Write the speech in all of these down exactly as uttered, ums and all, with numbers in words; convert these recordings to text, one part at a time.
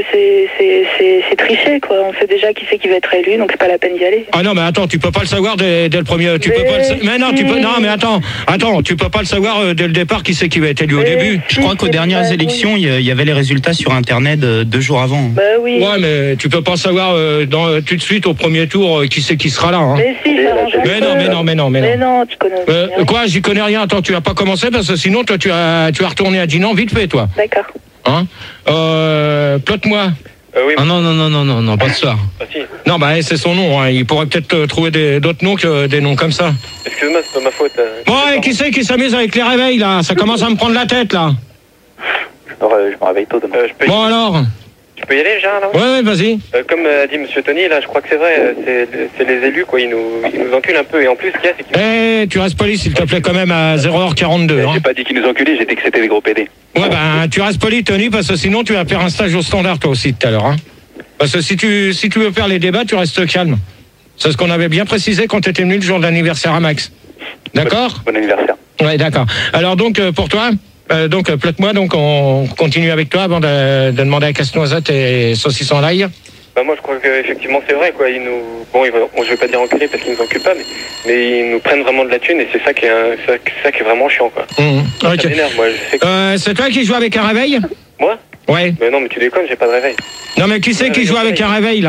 C'est, c'est, c'est, c'est triché, quoi. On sait déjà qui c'est qui va être élu, donc c'est pas la peine d'y aller. Ah non, mais attends, tu peux pas le savoir dès, dès le premier. Tu mais peux pas le sa... Mais non, tu peux. Non, mais attends, attends, tu peux pas le savoir euh, dès le départ qui c'est qui va être élu mais au début. Je crois qu'aux dernières pas, élections, il oui. y avait les résultats sur Internet euh, deux jours avant. Bah oui. Ouais, mais tu peux pas savoir euh, dans, euh, tout de suite au premier tour euh, qui c'est qui sera là. Hein. Mais si, ça arrange mais non, mais non, mais non, mais non. Mais non, tu connais. Euh, quoi, j'y connais rien. Attends, tu vas pas commencer parce que sinon, toi, tu as, tu as retourné à Dinan vite fait, toi. D'accord. Hein euh, Plotte-moi. Euh, oui. Ah non, non, non, non, non, non, pas ce soir. Ah, si. Non, bah c'est son nom, hein. Il pourrait peut-être euh, trouver des, d'autres noms que des noms comme ça. Excuse-moi, c'est pas ma faute. Euh, bon, et qui c'est qui s'amuse avec les réveils, là? Ça commence à me prendre la tête, là. Alors, euh, je me réveille tôt demain. Euh, je peux bon, alors Tu peux y aller, Gérard, là? Ouais, ouais, vas-y. Euh, comme a dit Monsieur Tony, là, je crois que c'est vrai, c'est, c'est les élus, quoi, ils nous, ils nous enculent un peu. Et en plus, ce qu'il y a, c'est qu'ils... Eh, tu restes poli, s'il te plaît, quand même, à zéro heure quarante-deux. Euh, hein. J'ai pas dit qu'ils nous enculaient, j'ai dit que c'était des gros P D. Ouais, ben, tu restes poli, Tony, parce que sinon, tu vas faire un stage au standard, toi aussi, tout à l'heure, hein. Parce que si tu, si tu veux faire les débats, tu restes calme. C'est ce qu'on avait bien précisé quand tu étais venu le jour de l'anniversaire à Max. D'accord ? Bon, bon anniversaire. Ouais, d'accord. Alors donc, euh, pour toi, euh, donc, euh, plotte-moi, donc on continue avec toi avant de, de demander à Casse-Noisette et Saucisson à l'ail. Bah moi je crois qu'effectivement c'est vrai, quoi. Ils nous, bon, ils, bon, je vais pas dire enculer parce qu'ils nous enculent pas, mais, mais ils nous prennent vraiment de la thune et c'est ça qui est, un, ça, ça qui est vraiment chiant, quoi. Mmh. Okay. Ça m'énerve, moi. Je sais que... euh, c'est toi qui joues avec un réveil ? Moi ? Ouais. Mais non, mais tu déconnes, j'ai pas de réveil. Non, mais qui c'est qui joue avec un réveil, là ?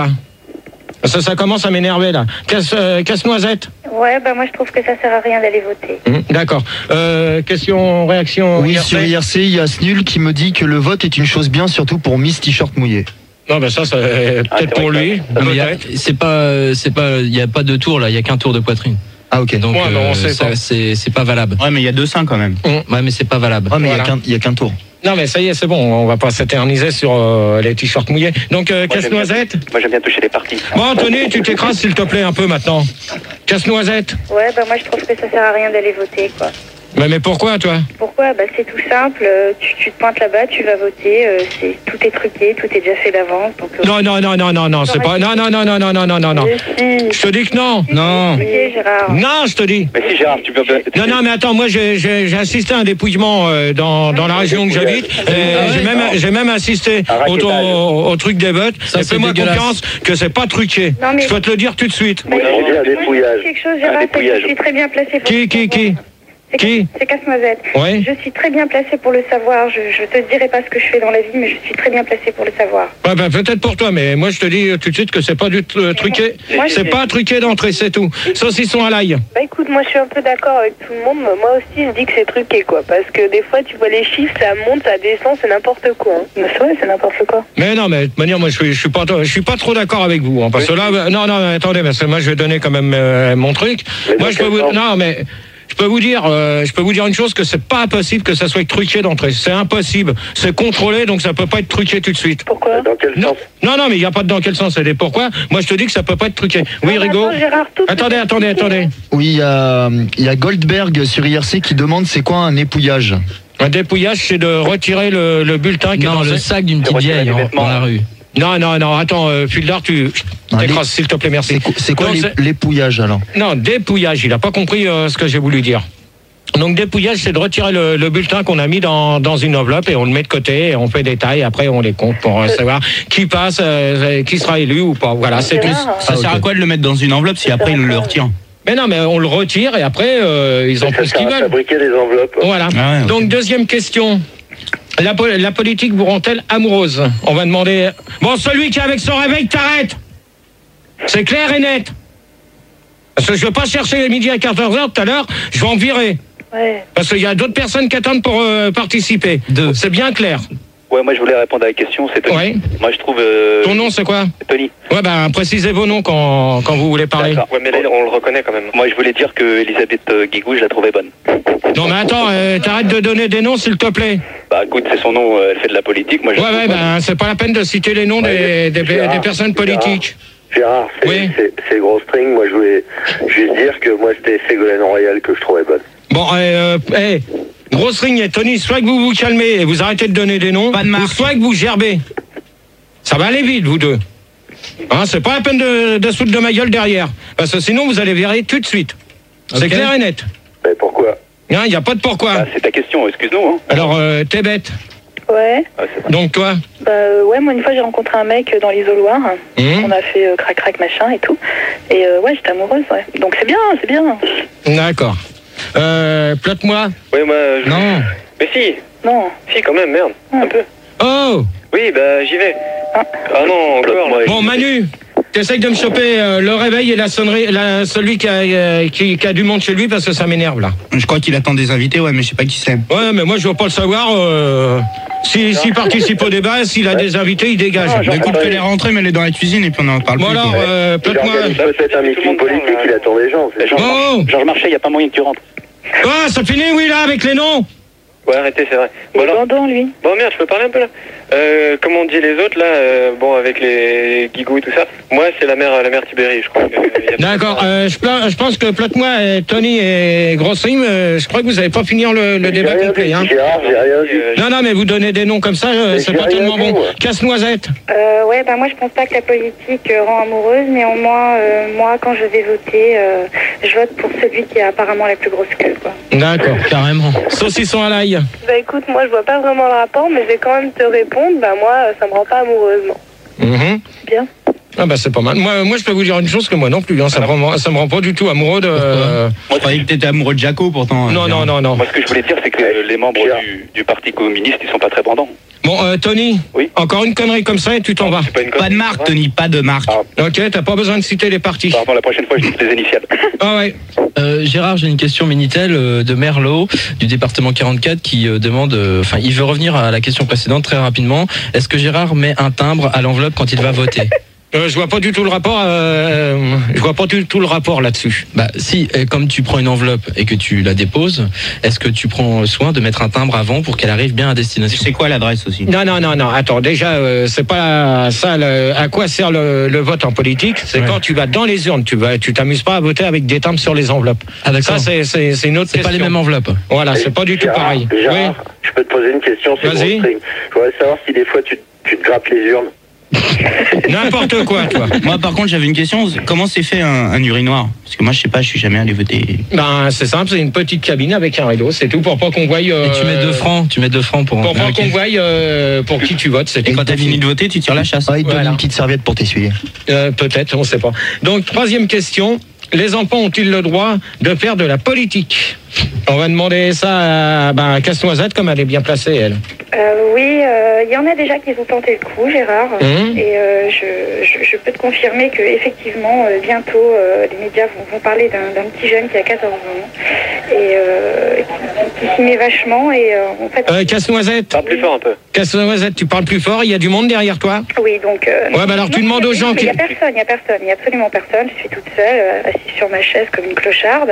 Ça, ça commence à m'énerver, là. Casse, euh, Casse-Noisette ? Ouais, bah moi je trouve que ça sert à rien d'aller voter. Mmh, d'accord. Euh, question, réaction. Oui, sur I R C, il y a Snul qui me dit que le vote est une chose bien, surtout pour Miss T-shirt mouillé. Non, ben ça, c'est peut-être ah, pour lui. Non, mais y a, c'est pas, c'est pas, il y a pas de tour là, il y a qu'un tour de poitrine. Ah ok. Donc ouais, euh, bon, ça, c'est, c'est pas valable. Ouais, mais il y a deux seins quand même. Mmh. Ouais, mais c'est pas valable. Ouais, mais il voilà. y a qu'un tour. Non, mais ça y est, c'est bon, on va pas s'éterniser sur euh, les t-shirts mouillés. Donc, euh, Casse-Noisette. Moi, j'aime bien toucher les parties. Bon, Tony, tu t'écrases, s'il te plaît, un peu maintenant. Casse-Noisette. Ouais, bah moi je trouve que ça sert à rien d'aller voter, quoi. Mais, mais pourquoi, toi ? Pourquoi ? Bah c'est tout simple, tu, tu te pointes là-bas, tu vas voter, euh, c'est, tout est truqué, tout est déjà fait d'avance. Donc, euh... Non, non, non, non, non, non, c'est pas... Non, non, non, non, non, non, non, non, non. Si. Je te dis que non. Si, non. Si, Gérard. Non, je te dis. Mais si, Gérard, tu peux... Non, non, mais attends, moi, j'ai, j'ai, j'ai assisté à un dépouillement euh, dans, dans la région que j'habite. Et ah j'ai, ouais, même, j'ai même assisté au, au, au truc des votes. Ça, et fais-moi confiance que c'est pas truqué. Non, mais... Je peux te le dire tout de suite. Mais on dit un dépouillage. Quelque chose, Gérard, je suis très bien placé. Qui, qui, qui C'est, Qui c'est Casse-Noisette. Oui. Je suis très bien placé pour le savoir. Je, je te dirai pas ce que je fais dans la vie, mais je suis très bien placé pour le savoir. Ouais, ben, peut-être pour toi, mais moi je te dis tout de suite que c'est pas du euh, truqué. Moi, c'est je... pas truqué d'entrée, c'est tout. Saucisson à l'ail. Bah écoute, moi je suis un peu d'accord avec tout le monde. Moi aussi je dis que c'est truqué, quoi. Parce que des fois tu vois les chiffres, ça monte, ça descend, c'est n'importe quoi. Hein. Mais c'est vrai, c'est n'importe quoi. Mais non, mais de toute manière, moi je suis, je suis pas, je suis pas trop d'accord avec vous. Hein, parce que là, non, non, attendez, parce que moi je vais donner quand même euh, mon truc. Mais moi je peux vous, non, mais. Je peux vous dire, euh, je peux vous dire une chose, que c'est pas impossible que ça soit truqué d'entrée. C'est impossible. C'est contrôlé, donc ça peut pas être truqué tout de suite. Pourquoi ? Dans quel non, sens ? Non, non, mais il n'y a pas de dans quel sens. C'est des pourquoi. Moi, je te dis que ça peut pas être truqué. Oui, Rigaud. Attendez, attendez, attendez. Oui, il y a, il y a Goldberg sur I R C qui demande c'est quoi un épouillage ? Un dépouillage, c'est de retirer le, le bulletin qui non, est dans le sac d'une petite vieille en, dans la rue. Non, non, non, attends, euh, Fuldard, tu t'écrases, s'il te plaît, merci. C'est, c'est quoi donc, l'épouillage alors ? Non, dépouillage, il a pas compris euh, ce que j'ai voulu dire. Donc dépouillage, c'est de retirer le, le bulletin qu'on a mis dans, dans une enveloppe et on le met de côté et on fait des tailles. Après, on les compte pour euh, savoir qui passe, euh, qui sera élu ou pas. Voilà, c'est tout. Ça ah, sert okay. à quoi de le mettre dans une enveloppe si après ils le retirent ? Mais non, mais on le retire et après euh, ils en font ce qu'ils veulent. Fabriquer des enveloppes. Voilà. Ah ouais, donc okay. Deuxième question. La, la politique vous rend-elle amoureuse ? On va demander. Bon, celui qui est avec son réveil, t'arrêtes. C'est clair et net. Parce que je ne veux pas chercher midi à quatorze heures tout à l'heure, je vais en virer. Ouais. Parce qu'il y a d'autres personnes qui attendent pour euh, participer. Deux. C'est bien clair. Ouais, moi je voulais répondre à la question, c'est Tony. Ouais. Moi je trouve... Euh... Ton nom c'est quoi ? Tony. Ouais, ben précisez vos noms quand, quand vous voulez parler. D'accord. Ouais, mais là on le reconnaît quand même. Moi je voulais dire que Elisabeth Guigou, je la trouvais bonne. Non mais attends, euh, t'arrêtes de donner des noms s'il te plaît. Bah écoute, c'est son nom, elle fait de la politique. Moi, je ouais, ouais, ben c'est pas la peine de citer les noms ouais, des, des, Gérard, des personnes politiques. Gérard, c'est, oui. c'est, c'est gros string, moi je voulais juste dire que moi c'était Ségolène Royal que je trouvais bonne. Bon, euh, euh, hey, Grosse Ring et Tony, soit que vous vous calmez et vous arrêtez de donner des noms, ou soit que vous gerbez. Ça va aller vite, vous deux. Hein, c'est pas la peine de, de se foutre de ma gueule derrière, parce que sinon vous allez virer tout de suite. Okay. C'est clair et net. Mais pourquoi ? Il hein, n'y a pas de pourquoi. Bah, c'est ta question, excuse-nous. Hein. Alors, euh, t'es bête. Ouais. Ah, c'est vrai. Donc toi Bah euh, ouais, moi une fois j'ai rencontré un mec dans l'isoloir. Mmh. On a fait euh, crac crac machin et tout. Et euh, ouais, j'étais amoureuse, ouais. Donc c'est bien, c'est bien. D'accord. Euh, Plotte-moi. Oui, moi. Je... Non. Mais si. Non. Si, quand même, merde. Mmh. Un peu. Oh. Oui, bah j'y vais. Ah, ah non, encore. Là. Bon, Manu, t'essayes de me choper euh, le réveil et la sonnerie, la, celui qui a, euh, qui, qui a du monde chez lui parce que ça m'énerve là. Je crois qu'il attend des invités, ouais, mais je sais pas qui c'est. Ouais, mais moi je veux pas le savoir. Euh, S'il si participe au débat, s'il a des invités, il dégage. Ah, Bah, écoute, elle est rentrée, mais elle est dans la cuisine et puis on en parle Bon plus. alors, quoi. euh, Plotte-moi. Peut-être un meeting politique, il attend les gens. Oh. Georges Marchais, il n'y a pas moyen que tu rentres. Ah, ça finit, oui, là, avec les noms. Ouais, arrêtez, c'est vrai. il Bon, est alors... bandant, lui. Bon, merde, je peux parler un peu là euh, Comme on dit les autres là, euh, bon, avec les Guigou et tout ça, moi c'est la mère, la mère Tibéri, je crois. que, euh, y a D'accord, euh, je, pla- je pense que Plotte-moi et Tony et Grossim, euh, je crois que vous n'avez pas finir le, le débat complet. Hein. Gérard, j'ai rien dit. Euh, Non, non, mais vous donnez des noms comme ça, euh, Mais c'est j'ai pas rien tellement dit, bon. moi. Casse-noisette. Euh, ouais, bah moi je pense pas que la politique euh, rend amoureuse. Néanmoins, euh, moi quand je vais voter, euh, je vote pour celui qui a apparemment la plus grosse queue, quoi. D'accord. Carrément. Saucisson à l'ail. Bah écoute, moi je vois pas vraiment le rapport, mais je vais quand même te répondre. Bah moi, euh, ça me rend pas amoureuse, non. Mhm. Bien. Ah bah c'est pas mal. Moi, moi je peux vous dire une chose que moi non plus. Hein, ça, me rend, ça me rend pas du tout amoureux de. Euh... Moi, je croyais que t'étais amoureux de Jaco, pourtant. Non, euh, non, non, non. Moi, ce que je voulais dire, c'est que les membres du, du Parti communiste, ils sont pas très bandants. Bon, euh, Tony. Oui. Encore une connerie comme ça et tu t'en vas. c'est pas une Pas de marque, Tony, pas de marque. Ah. Ok, t'as pas besoin de citer les partis. Pardon, la prochaine fois, je dis les initiales. Ah ouais. Euh, Gérard, j'ai une question Minitel euh, de Merlot du département quarante-quatre qui euh, demande, enfin, euh, il veut revenir à la question précédente très rapidement. Est-ce que Gérard met un timbre à l'enveloppe quand il va voter? Euh, je vois pas du tout le rapport. Euh, je vois pas du tout le rapport là-dessus. Bah si, et comme tu prends une enveloppe et que tu la déposes, est-ce que tu prends soin de mettre un timbre avant pour qu'elle arrive bien à destination? C'est quoi l'adresse aussi? Non, non, non, non. Attends, déjà, euh, c'est pas ça. Le, à quoi sert le, le vote en politique? C'est Ouais. quand tu vas dans les urnes. Tu vas, tu t'amuses pas à voter avec des timbres sur les enveloppes. Ah d'accord. Ça, c'est, c'est, c'est une autre C'est question. pas les mêmes enveloppes. Voilà, c'est pas du tout Gérard, pareil. Gérard, Oui. je peux te poser une question sur Vas-y. le string. Je voudrais savoir si des fois tu, tu te grappes les urnes. N'importe quoi, toi. Moi, par contre, j'avais une question. Comment s'est fait un, un urinoir? Parce que moi, je sais pas, je suis jamais allé voter. Ben, c'est simple, c'est une petite cabine avec un rideau, c'est tout pour pas qu'on voie. Euh, Et tu mets deux francs, tu mets deux francs pour. Pour pas Ah, ok. qu'on voie euh, pour qui tu votes. C'est Et tout. quand t'as fini de voter, tu tires la chasse. Ah, il te donne Voilà. une petite serviette pour t'essuyer. Euh, peut-être, on sait pas. Donc, troisième question. Les enfants ont-ils le droit de faire de la politique? On va demander ça à, ben, à Casse-Noisette, comme elle est bien placée, elle. Euh, oui, il y en a déjà qui ont tenté le coup, Gérard. Mmh. Et euh, je, je, je peux te confirmer que effectivement, euh, bientôt, euh, les médias vont, vont parler d'un, d'un petit jeune qui a quatorze ans et euh, qui, qui s'y met vachement. Et euh, en fait, Euh, Casse-Noisette, Parle plus fort un peu. Casse-Noisette, tu parles plus fort, il y a du monde derrière toi? oui, donc. Euh, Ouais, bah alors tu demandes aux gens Il qui- n'y a personne, il n'y a personne, il n'y a absolument personne. Je suis toute seule, euh, assise sur ma chaise comme une clocharde.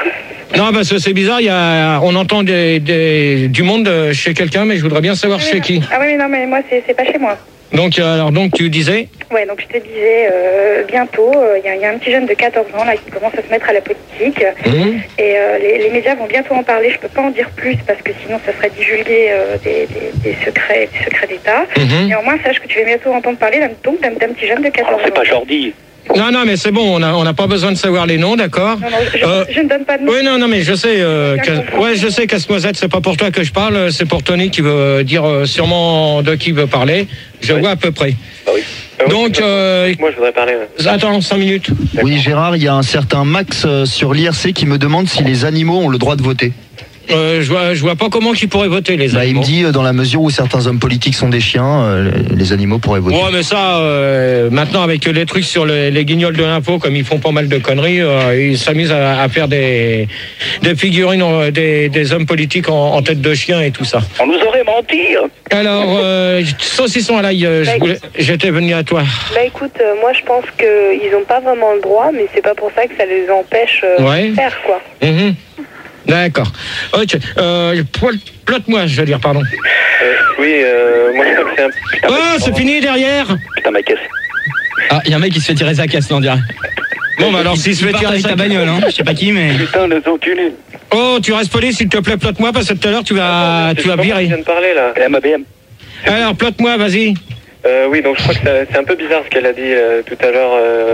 Non, parce que c'est bizarre, il y a, on entend des, des, du monde euh, chez quelqu'un, mais je voudrais bien savoir chez qui. Ah oui, mais non, mais moi, c'est, c'est pas chez moi. Donc, euh, alors, donc, tu disais? Ouais, donc je te disais, euh, bientôt, il y, y a un petit jeune de quatorze ans là qui commence à se mettre à la politique. Mmh. Et euh, les, les médias vont bientôt en parler. Je peux pas en dire plus parce que sinon ça serait divulguer euh, des, des, des secrets, des secrets d'État. Mhm. Néanmoins, sache que tu vas bientôt entendre parler d'un, donc, d'un, d'un petit jeune de quatorze Alors, c'est ans. pas Jordi. Non, non, mais c'est bon, on n'a on a pas besoin de savoir les noms, d'accord? Non, non, je, Euh, je ne donne pas de nom. Oui, non, non, mais je sais, euh, Bien Cas- compris. ouais, je sais, Casse-Noisette, c'est pas pour toi que je parle, c'est pour Tony qui veut dire euh, sûrement de qui veut parler. Je Oui. vois à peu près. Ah oui. Ah oui, Donc, c'est euh, Moi, je voudrais parler. ouais. attends, cinq minutes. Oui, Gérard, il y a un certain Max euh, sur l'I R C qui me demande si les animaux ont le droit de voter. Euh, je vois, je vois pas comment ils pourraient voter, les Bah, il animaux. me dit, euh, dans la mesure où certains hommes politiques sont des chiens, euh, les animaux pourraient voter. Ouais, mais ça, euh, maintenant, avec les trucs sur les, les guignols de l'impôt, comme ils font pas mal de conneries, euh, ils s'amusent à, à faire des, des figurines, euh, des, des hommes politiques en, en tête de chien et tout ça. On nous aurait menti. Alors, euh, saucisson à l'ail, euh, je voulais- j'étais venu à toi. Bah écoute, euh, moi je pense qu'ils n'ont pas vraiment le droit, mais c'est pas pour ça que ça les empêche euh, Ouais. de faire quoi. Mhm. D'accord. Ok. Euh, poil- Plotte-moi, je veux dire, pardon. Euh, oui, euh, moi, je crois que c'est un. Putain, Oh, c'est fini derrière. Putain, ma caisse. Ah, il y a un mec qui se fait tirer sa caisse, là, on dirait. Bon, bah alors, s'il se Il fait part tirer avec sa ta bagnole, hein. Je sais pas qui, mais. Putain, les enculés. Oh, tu restes poli, s'il te plaît, plotte-moi, parce que tout à l'heure, tu vas, C'est tu vas comment virer. tu viens de parler, là. Et la M A B M. Alors, plotte-moi, vas-y. Euh, oui, donc je crois que ça- c'est un peu bizarre ce qu'elle a dit euh, tout à l'heure euh,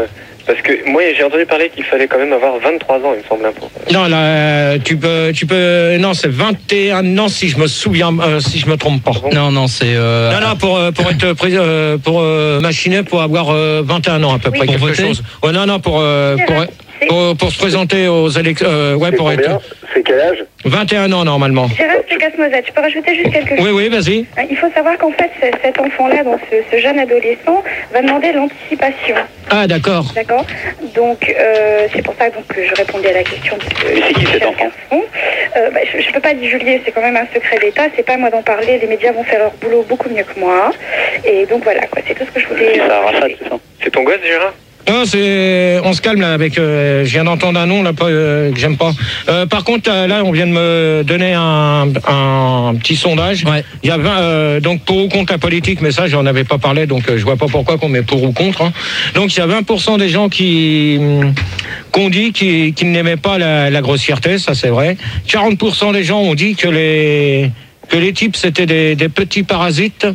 Parce que moi, j'ai entendu parler qu'il fallait quand même avoir vingt-trois ans, il me semble. Hein, pour... Non, là, tu peux, tu peux, non, c'est vingt et un ans si je me souviens, euh, si je me trompe pas. Bon. Non, non, c'est. Euh, Non, non, pour, euh, pour être pris, euh, pour euh, machiner, pour avoir euh, vingt et un ans à peu Oui. près, Pour quelque voter chose. Ouais, non, non, pour, euh, C'est pour, vrai. pour, pour se présenter aux élections, euh, ouais, C'est pour combien être C'est quel âge vingt et un ans normalement. Gérard Pégas-Mozet, je peux rajouter juste quelque chose. Oui, oui, vas-y. Il faut savoir qu'en fait, ce- cet enfant-là, donc ce, ce jeune adolescent, va demander l'anticipation. Ah, d'accord. D'accord. Donc, euh, c'est pour ça donc, que je répondais à la question de ce Et c'est qui de cet cher enfant garçon. Euh, bah, Je ne peux pas divulguer, c'est quand même un secret d'État. C'est pas à moi d'en parler. Les médias vont faire leur boulot beaucoup mieux que moi. Et donc voilà, quoi. C'est tout ce que je voulais. C'est euh, ça, Arafat, rajouter. c'est ça. C'est ton gosse, Gérard? Non, c'est, on se calme là avec. Euh, je viens d'entendre un nom là pas, euh, que j'aime pas. Euh, par contre, euh, là, on vient de me donner un, un petit sondage. Ouais. Il y a vingt, euh, donc pour ou contre la politique, mais ça, j'en avais pas parlé, donc euh, je vois pas pourquoi qu'on met pour ou contre. Hein. Donc il y a vingt pour cent des gens qui qu'on dit qu'ils, qu'ils n'aimaient pas la, la grossièreté, ça c'est vrai. quarante pour cent des gens ont dit que les que les types c'était des, des petits parasites.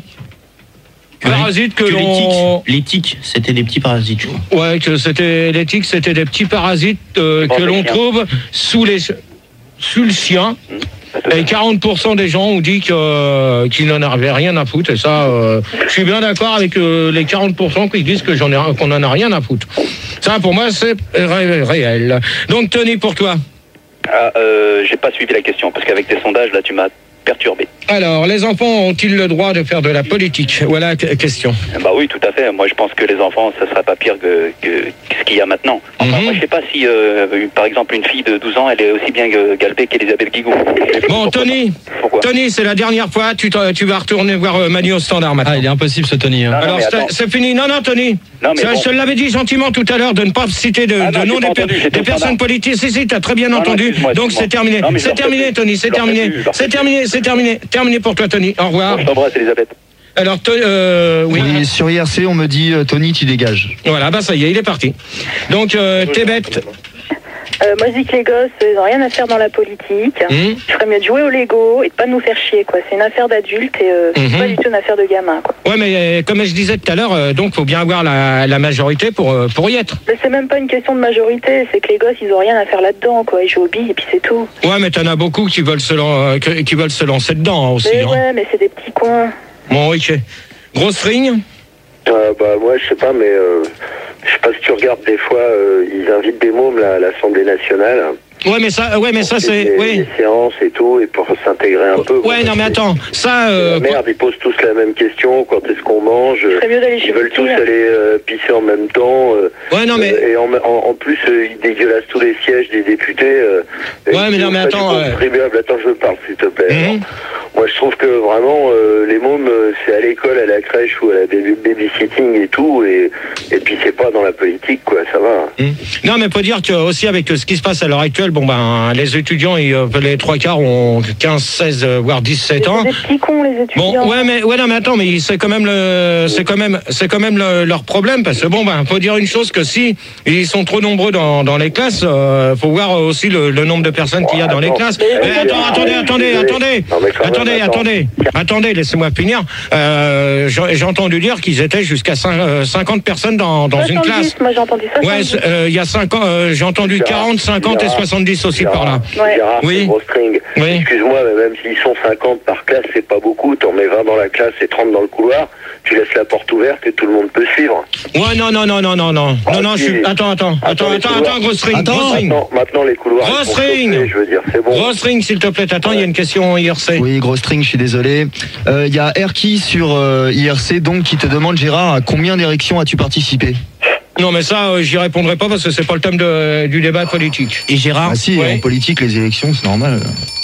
Parasites que, que l'on. les tiques, les tiques, c'était des petits parasites, je crois. Ouais, que c'était les tiques, c'était des petits parasites euh, Bon, que les l'on chiens. trouve sous les sous le chien. Et quarante pour cent des gens ont dit que, euh, qu'ils n'en avaient rien à foutre. Et ça, euh, je suis bien d'accord avec euh, les quarante pour cent qui disent que j'en ai, qu'on en a rien à foutre. Ça, pour moi, c'est ré- réel. Donc, Tony, pour toi. Ah, euh, j'ai pas suivi la question, parce qu'avec tes sondages, là, tu m'as perturbé. Alors, les enfants ont-ils le droit de faire de la politique? Voilà la question. Bah oui, tout à fait. Moi, je pense que les enfants, ça serait pas pire que, que, que ce qu'il y a maintenant. Enfin, Mhm. moi, je sais pas si, euh, par exemple, une fille de douze ans, elle est aussi bien que galbée qu'Elisabeth Guigou. Bon, Tony, Pourquoi Tony, c'est la dernière fois. Tu, t'en- tu vas retourner voir euh, Manu au standard maintenant. Ah, il est impossible ce Tony. Hein. Non, non, Alors, mais c'est, attends. c'est fini. Non, non, Tony. Non, mais Ça, bon. Je te l'avais dit gentiment tout à l'heure de ne pas citer de, Ah, de non, nom j'ai des, pas per- entendu, j'étais des au personnes standard. politiques. Si, si, t'as très bien Non, non, entendu. excuse-moi, Donc, excuse-moi. c'est terminé. Non, mais je c'est leur fais terminé, plus. Tony. C'est Je leur fais terminé. plus, je leur C'est fais terminé. C'est terminé. Terminé pour toi, Tony. Au revoir. Je t'embrasse, Elisabeth. Alors, to- euh, oui. Oui, sur I R C, on me dit euh, Tony, tu dégages. Voilà, bah ça y est, il est parti. Donc, euh, t'es bête. Euh, moi, je dis que les gosses, ils n'ont rien à faire dans la politique. Hum, Je ferais mieux de jouer au Lego et de pas nous faire chier, quoi. C'est une affaire d'adulte et euh, Mhm. c'est pas du tout une affaire de gamin, quoi. Ouais, mais euh, comme je disais tout à l'heure, euh, donc faut bien avoir la, la majorité pour euh, pour y être. Mais c'est même pas une question de majorité, c'est que les gosses, ils ont rien à faire là-dedans, quoi. Ils jouent aux billes et puis c'est tout. Ouais, mais t'en as beaucoup qui veulent se lan- euh, que- qui veulent se lancer dedans aussi. Mais hein. ouais, mais c'est des petits coins. Bon, ok. Grosse string. Euh, bah moi je sais pas, mais euh, je sais pas si tu regardes des fois, euh, ils invitent des mômes là, à l'Assemblée nationale. Ouais, mais ça, ouais, mais ça Pour c'est, des, oui. des séances et tout, et pour s'intégrer un peu. Ouais, bon, non, mais c'est- attends, ça. c'est Euh, la merde, ils posent tous la même question, quand est-ce qu'on mange? Il serait mieux d'aller chez Ils veulent le tous petit. aller euh, pisser en même temps. euh, Ouais, non, mais. euh, et en, en, en plus, euh, ils dégueulassent tous les sièges des députés. euh, et Ouais, mais ils non, mais font pas attends, du ouais. contribuable. Attends, je parle, s'il te plaît. Mhm. Alors, moi, je trouve que vraiment, euh, les mômes, euh, c'est à l'école, à la crèche ou à la baby- babysitting et tout. Et, et puis, c'est pas dans la politique, quoi, ça va. Hum. Non, mais faut dire que aussi avec ce qui se passe à l'heure actuelle, bon ben les étudiants, ils, euh, les trois quarts ont quinze, seize, euh, voire dix-sept ans. C'est des petits cons, les étudiants. Bon, ouais, mais ouais, non, mais attends, mais c'est quand même le, c'est quand même, c'est quand même le- leur problème parce que bon, ben, faut dire une chose que si ils sont trop nombreux dans, dans les classes, euh, faut voir aussi le, le nombre de personnes qu'il y a dans les Attends. classes. Mais Mais attends, attendez, attendez, attendez, Non, mais quand même, attendez, attends. attendez, attendez, laissez-moi finir. Euh, j'ai j'ai entendu dire qu'ils étaient jusqu'à cin- euh, cinquante personnes dans, dans une classe. soixante-dix, moi j'ai entendu ça. Ouais, c'est- euh, il y a cinq ans, euh, j'ai entendu Gérard, quarante, cinquante et Gérard, soixante-dix aussi Gérard, par là. Ouais. Gérard, Oui. c'est gros string. Oui. Excuse-moi, mais même s'ils sont cinquante par classe, c'est pas beaucoup. T'en mets vingt dans la classe et trente dans le couloir. Tu laisses la porte ouverte et tout le monde peut suivre. Ouais, non, non, non, non, non, non, Ah, non, non, je si. suis. Attends, attends, attends, Attends, les attends, couloirs. attends, gros string, Attends. gros string. Maintenant, maintenant, les couloirs. Gros ils sont string. chauffés, je veux dire, c'est bon. Gros string, s'il te plaît, attends, il y a une question I R C. Oui, gros string, je suis désolé. Euh, Il y a Erki sur euh, I R C donc qui te demande, Gérard, à combien d'érections as-tu participé? Non, mais ça, euh, j'y répondrai pas parce que c'est pas le thème de- du débat politique. Et Gérard, Ah si, ouais. en politique, les élections, c'est normal.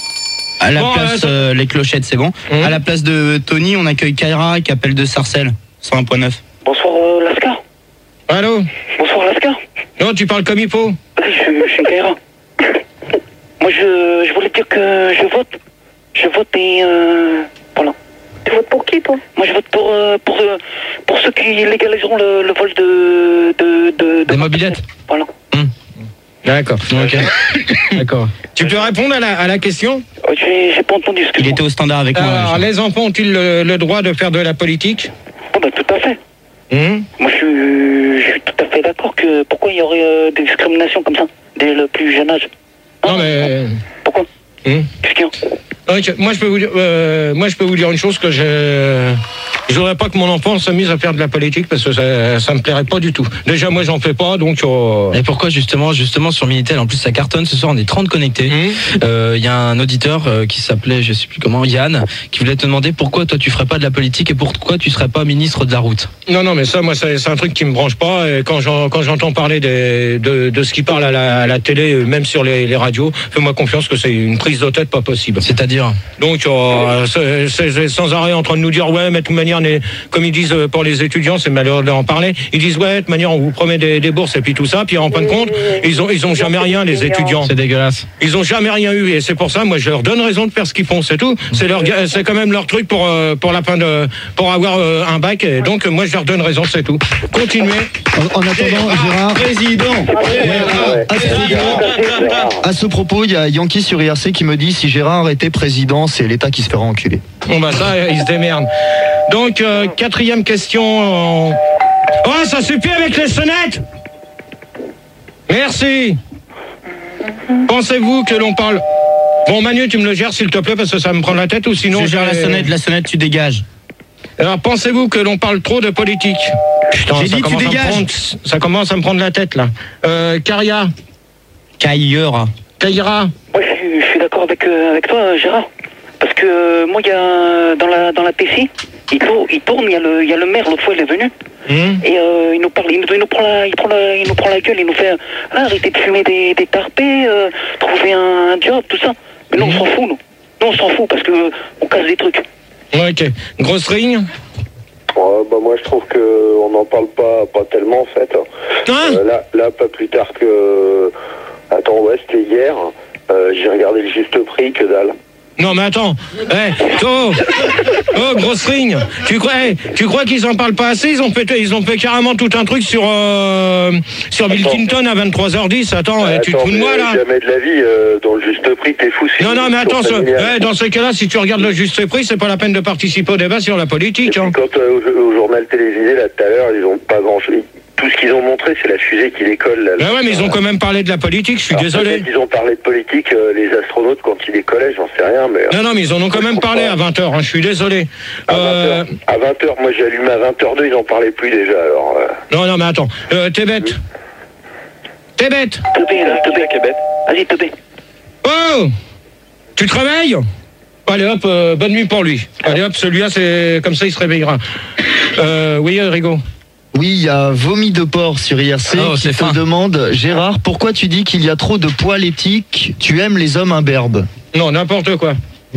à la Bon, place, euh, euh, les clochettes, c'est bon. Mhm. À la place de Tony, on accueille Kaira qui appelle de Sarcelles, cent un point neuf. Bonsoir, euh, Lascar. Allô? Bonsoir, Lascar. Non, tu parles comme il faut. Oui, je, je suis Kaira. Moi, je, je voulais dire que je vote. Je vote et... Euh, voilà. Tu votes pour qui, toi? Moi, je vote pour, euh, pour, euh, pour ceux qui légaliseront le, le vol de... de, de, de Des mobylettes. Voilà. D'accord. Ok. D'accord. Tu peux répondre à la, à la question? Euh, J'ai j'ai pas entendu ce que Il était au standard avec moi. Alors, les enfants ont-ils le, le droit de faire de la politique? Oh, bah, tout à fait. Hum Moi, je suis, je suis tout à fait t'es d'accord que pourquoi il y aurait euh, des discriminations comme ça dès le plus jeune âge? Non, mais... Pourquoi? Hum Qu'est-ce qu'il y a? Donc, moi, je peux vous dire, euh, moi, je peux vous dire une chose que je, je voudrais pas que mon enfant s'amuse à faire de la politique parce que ça, ça me plairait pas du tout. Déjà, moi, j'en fais pas, donc. Euh... Et pourquoi justement, justement sur Minitel, en plus ça cartonne. Ce soir, on est trente connectés. Il mmh. euh, y a un auditeur euh, qui s'appelait, je sais plus comment, Yann, qui voulait te demander pourquoi toi tu ferais pas de la politique et pourquoi tu serais pas ministre de la route. Non, non, mais ça, moi, c'est, c'est un truc qui me branche pas. Et quand, j'en, quand j'entends parler des, de, de ce qui parle à la, à la télé, même sur les, les radios, fais-moi confiance que c'est une prise de tête pas possible. C'est-à-dire? Donc, euh, c'est, c'est, c'est sans arrêt en train de nous dire, ouais, mais de toute manière, les, comme ils disent pour les étudiants, c'est malheureux d'en parler, ils disent, ouais, de toute manière, on vous promet des, des bourses et puis tout ça, puis en fin de compte, ils ont, ils ont jamais rien, les étudiants. C'est dégueulasse. Ils ont jamais rien eu, et c'est pour ça, moi, je leur donne raison de faire ce qu'ils font, c'est tout. C'est leur, c'est quand même leur truc pour, euh, pour la fin de, pour avoir euh, un bac, et donc, moi, je leur donne raison, c'est tout. Continuez. En, en attendant, Gérard, Président. à ce propos, il y a Yankee sur I R C qui me dit si Gérard était président, c'est l'État qui se fera enculer. Bon bah ça, ils se démerdent. Donc euh, quatrième question. Euh... Oh, ça suffit avec les sonnettes. Merci. Pensez-vous que l'on parle... Bon Manu, tu me le gères s'il te plaît parce que ça me prend la tête ou sinon... Je gère la sonnette, la sonnette tu dégages. Alors pensez-vous que l'on parle trop de politique? Putain, J'ai dit tu dégages. Prendre... Ça commence à me prendre la tête là. Euh, Caria. Caillera. Caillera. Moi, je suis, je suis d'accord avec, euh, avec toi, Gérard. Parce que euh, moi, il y a dans la dans la P C, il tourne, il tourne, il y a le il y a le maire l'autre fois il est venu mmh. et euh, il nous parle, il nous, il nous prend la il prend la il nous prend la gueule, il nous fait ah, arrêtez de fumer des des tarpés, euh, trouver un job, tout ça. Mais nous mmh. on s'en fout, nous. Nous on s'en fout parce que euh, on casse des trucs. Ouais, ok. Grosse ring. Ouais, bah moi je trouve que on n'en parle pas pas tellement en fait. Hein euh, là là pas plus tard que attends ouais c'était hier. Euh, j'ai regardé le juste prix, que dalle. Non mais attends, hey, oh, oh grosse ring, tu crois, hey, tu crois qu'ils en parlent pas assez? Ils ont fait, ils ont fait carrément tout un truc sur euh, sur Bill Clinton à vingt-trois heures dix. Attends, euh, tu te fous de moi là? Jamais de la vie euh, dans le juste prix, t'es fou. Non non mais attends, ce, hey, dans ce cas-là, si tu regardes le juste prix, c'est pas la peine de participer au débat sur la politique. Hein. Quand euh, au, au journal télévisé là tout à l'heure, ils ont pas grand-chose. Tout ce qu'ils ont montré, c'est la fusée qui décolle. Là, ben ouais, mais ils ont quand même parlé de la politique, je suis Alors, désolé. Ils ont parlé de politique, euh, les astronautes, quand ils décollaient, j'en sais rien. Mais, non, non, mais ils en ont quand même parlé pas. à vingt heures, hein, je suis désolé. À euh... vingt heures, moi j'ai allumé à vingt heures deux, ils en parlaient plus déjà. Alors, euh... Non, non, mais attends, euh, t'es bête. T'es bête. Teubé, là, Teubé, qui est bête. Vas-y, Teubé. Oh, tu te réveilles? Allez hop, euh, bonne nuit pour lui. Allez hop, celui-là, c'est comme ça, il se réveillera. Euh, oui, Rigaud. Oui, il y a Vomi de porc sur I R C oh, qui te fin. demande Gérard, pourquoi tu dis qu'il y a trop de poils éthiques? Tu aimes les hommes imberbes? Non, n'importe quoi.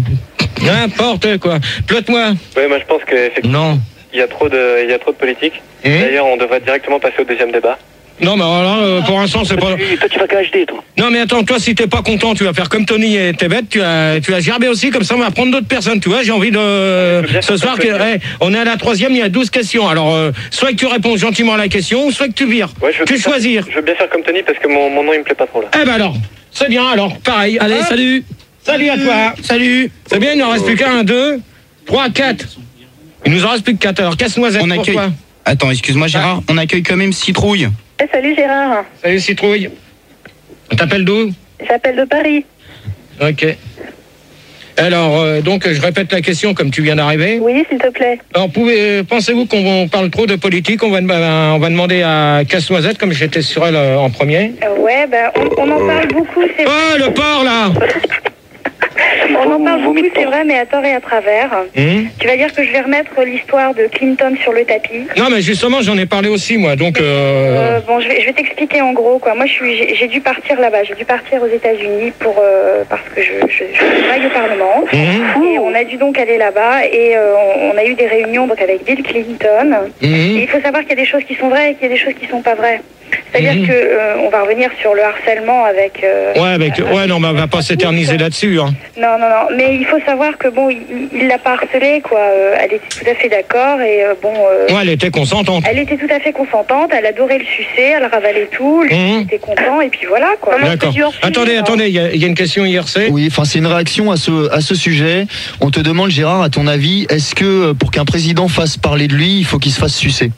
N'importe quoi. Plotte-moi. Oui, moi je pense que non. Il y a trop de, il y a trop de politique. Mmh. D'ailleurs, on devrait directement passer au deuxième débat. Non, mais alors là, euh, pour l'instant, c'est toi, pas... Tu, toi, tu vas qu'à H D, toi. Non, mais attends, toi, si t'es pas content, tu vas faire comme Tony et t'es bête, tu vas, tu vas gerber aussi, comme ça, on va prendre d'autres personnes, tu vois, j'ai envie de... Ce soir, que, hey, on est à la troisième, il y a douze questions. Alors, euh, soit que tu réponds gentiment à la question, soit que tu vires. Ouais, je veux tu choisir. Faire, je veux bien faire comme Tony, parce que mon, mon nom, il me plaît pas trop, là. Eh ben alors, c'est bien, alors, pareil. Allez, hop. salut. Salut à toi. Salut. C'est bien, il ne reste plus qu'un, deux, trois, quatre. Il nous en reste plus que quatre. Alors, casse-noisette, on accueille... pourquoi? Attends, excuse-moi, Gérard, on accueille quand même Citrouille. Eh, salut Gérard. Salut Citrouille. T'appelles d'où? J'appelle de Paris. Ok. Alors, euh, donc, je répète la question comme tu viens d'arriver. Oui, s'il te plaît. Alors, pouvez, pensez-vous qu'on parle trop de politique? On va, on va demander à Casse-Noisette, comme j'étais sur elle euh, en premier. Euh, ouais, ben, on, on en parle beaucoup. C'est... Oh, le porc, là. On en parle beaucoup, c'est vrai, mais à tort et à travers. Mmh. Tu vas dire que je vais remettre l'histoire de Clinton sur le tapis. Non, mais justement, j'en ai parlé aussi, moi. Donc, euh... Euh, bon, je vais, je vais t'expliquer en gros, quoi. Moi, je suis, j'ai, j'ai dû partir là-bas. J'ai dû partir aux États-Unis pour euh, parce que je, je, je travaille au Parlement. Mmh. Et on a dû donc aller là-bas et euh, on, on a eu des réunions donc avec Bill Clinton. Mmh. Et il faut savoir qu'il y a des choses qui sont vraies et qu'il y a des choses qui sont pas vraies. C'est-à-dire mmh. que euh, on va revenir sur le harcèlement avec. Euh, ouais, avec. Euh, ouais, non, mais on va pas s'éterniser là-dessus. Hein. Non, non, non. Mais il faut savoir que bon, il, il l'a pas harcelée, quoi. Euh, elle était tout à fait d'accord et euh, bon. Euh, ouais, elle était consentante. Elle était tout à fait consentante. Elle adorait le sucer, elle ravalait tout. Lui, mmh. il était content et puis voilà, quoi. D'accord. Attendez, attendez. Il y, y a une question I R C. Oui, enfin, c'est une réaction à ce à ce sujet. On te demande, Gérard, à ton avis, est-ce que pour qu'un président fasse parler de lui, il faut qu'il se fasse sucer?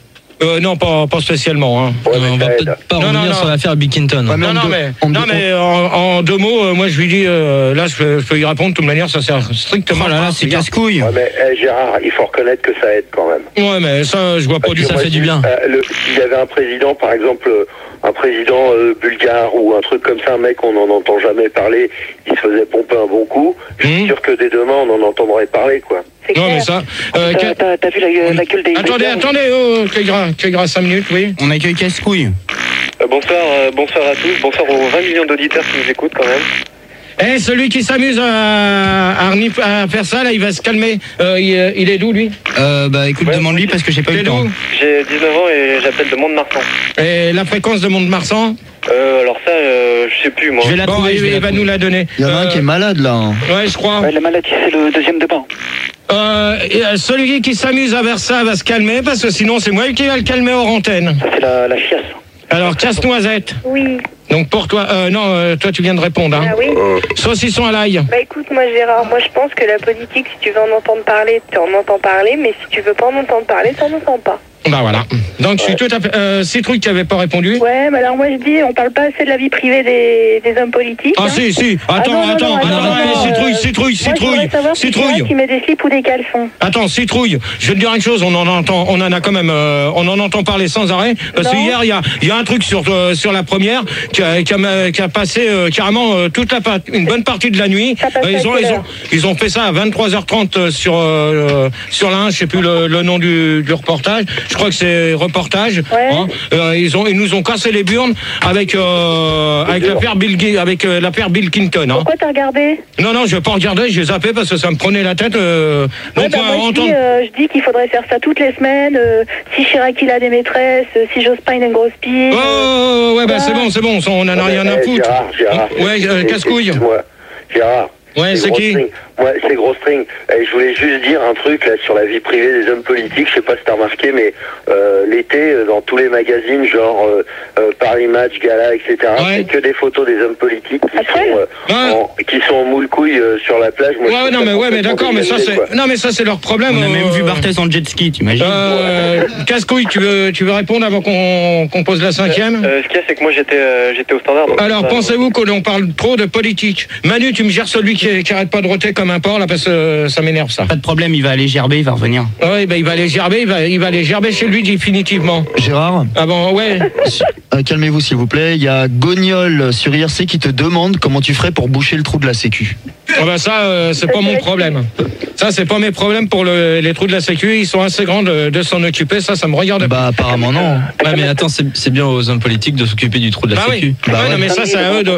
Euh, non, pas, pas spécialement. Hein. Ouais, on va peut-être pas non, revenir non, sur non. l'affaire Bickinton. Ouais, non, non, mais, non, mais en, en deux mots, euh, moi je lui dis, euh, là je peux, je peux y répondre de toute manière, ça sert strictement. Oh là là, c'est casse-couille. Ouais, mais eh, Gérard, il faut reconnaître que ça aide quand même. Ouais, mais ça, je vois pas Parce du que ça moi, fait si- du bien. euh, le- S'il y avait un président, par exemple, euh, un président euh, bulgare ou un truc comme ça, un mec on n'en entend jamais parler, il se faisait pomper un bon coup, je suis Mmh. sûr que dès demain on en entendrait parler, quoi. C'est Non, clair. mais ça. Euh, T'as- que- T'as t'as vu la, la gueule des... Attendez, des- attendez, oh, Kégra, Kégra, cinq minutes, oui. On accueille casse-couille. Euh, bonsoir, euh, bonsoir à tous, bonsoir aux vingt millions d'auditeurs qui nous écoutent quand même. Eh, celui qui s'amuse à, à, renif- à faire ça, là, il va se calmer. Euh, il, il est d'où, lui? Euh, bah écoute, Ouais, demande-lui parce que j'ai pas eu Il est le temps. d'où? J'ai dix-neuf ans et j'appelle de Mont-de-Marsan. Et la fréquence de Mont-de-Marsan? Euh, alors ça, euh, je sais plus moi. Je vais la Bon, trouver, il, je vais il la va trouver. nous la donner. Il y en a un Euh, qui est malade là. hein. Ouais, je crois. Ouais, la maladie, c'est le deuxième débat. Euh, et, euh, celui qui s'amuse à faire ça va se calmer, parce que sinon, c'est moi qui va le calmer hors antenne. Ça, c'est la, la chiasse. Alors, casse-noisette. Oui. Donc, pour toi, euh, non, euh, toi, tu viens de répondre, hein. Ah oui. Saucisson à l'ail. Bah écoute, moi Gérard, moi je pense que la politique, si tu veux en entendre parler, tu en entends parler, mais si tu veux pas en entendre parler, tu en entends pas. Bah voilà. Donc, je suis tout à fait. Euh, Citrouille qui avait pas répondu. Ouais, mais alors moi je dis, on parle pas assez de la vie privée des, des hommes politiques. Ah, hein. si, si. Ah, Attends, non, non, attends. non, attends, non, allez, non, citrouille, euh, citrouille, Moi, je citrouille, voudrais savoir si c'est citrouille. là qui met des slips ou des caleçons. Attends, citrouille. Je vais te dire une chose, on en entend, on en a quand même, euh, on en entend parler sans arrêt. Parce que Non. hier, il y a, il y a un truc sur euh, sur la première qui a, qui a, qui a passé euh, carrément euh, toute la pa- une bonne partie de la nuit. Ça passe Euh, à ils ont quelle ils ont heure ils ont fait ça à vingt-trois heures trente euh, sur euh, sur l'un, je sais plus le, le nom du, du reportage. Je crois que c'est reportage. Ouais. Hein. Euh, ils ont ils nous ont cassé les burnes avec euh, avec l'affaire Bill Gi- avec euh, l'affaire Bill Clinton. Hein. Pourquoi t'as regardé? Non non, je vais pas regarder, j'ai zappé parce que ça me prenait la tête. Euh, Ouais, donc bah, on va moi, je entendre- dis, euh, je dis qu'il faudrait faire ça toutes les semaines. euh, si Chirac il a des maîtresses, euh, si Jospin il a une grosse pile. Oh, oh, oh, ouais, bah c'est bon, c'est bon, ça, on en a rien à Eh, foutre. Gérard, Gérard. Ouais, euh, casse-couille. Excuse-moi. Gérard. Ouais, c'est Gros qui? String. Ouais, c'est Gros String. Et je voulais juste dire un truc là sur la vie privée des hommes politiques. Je sais pas si t'as remarqué, mais euh, l'été, euh, dans tous les magazines, genre euh, euh, Paris Match, Gala, et cetera, Ouais. c'est que des photos des hommes politiques qui Après sont, euh, Ouais. en, qui sont en moule couille euh, sur la plage. Moi, je Ouais, trouve non, ça mais ouais, mais complètement d'accord, mais ça dégueulasse, quoi. c'est, non, mais ça c'est leur problème. On a euh, même vu Barthez en jet ski, t'imagines? Euh, casse-couille, tu veux, tu veux répondre avant qu'on qu'on pose la cinquième? Euh, ce qu'il y a, c'est que moi j'étais euh, j'étais au standard. donc Alors, ça- pensez-vous que l'on parle trop de politique? Manu, tu me gères celui qui, qui arrête pas de roter comme un porc, là, parce que euh, ça m'énerve, ça. Pas de problème, il va aller gerber, il va revenir. Ouais, ben, il va aller gerber, il va, il va aller gerber chez lui définitivement. Gérard, Ah bon, ouais. euh, calmez-vous s'il vous plaît. Il y a Gognol sur I R C qui te demande comment tu ferais pour boucher le trou de la Sécu. Ah bah ça, euh, c'est pas mon problème. Ça, c'est pas mes problèmes pour le- les trous de la sécu. Ils sont assez grands de, de s'en occuper. Ça, ça me regarde. Bah apparemment non. Ouais, mais attends, c'est c'est bien aux hommes politiques de s'occuper du trou de la Bah sécu. oui. Bah Ouais, ouais. non, mais ça, c'est à eux de.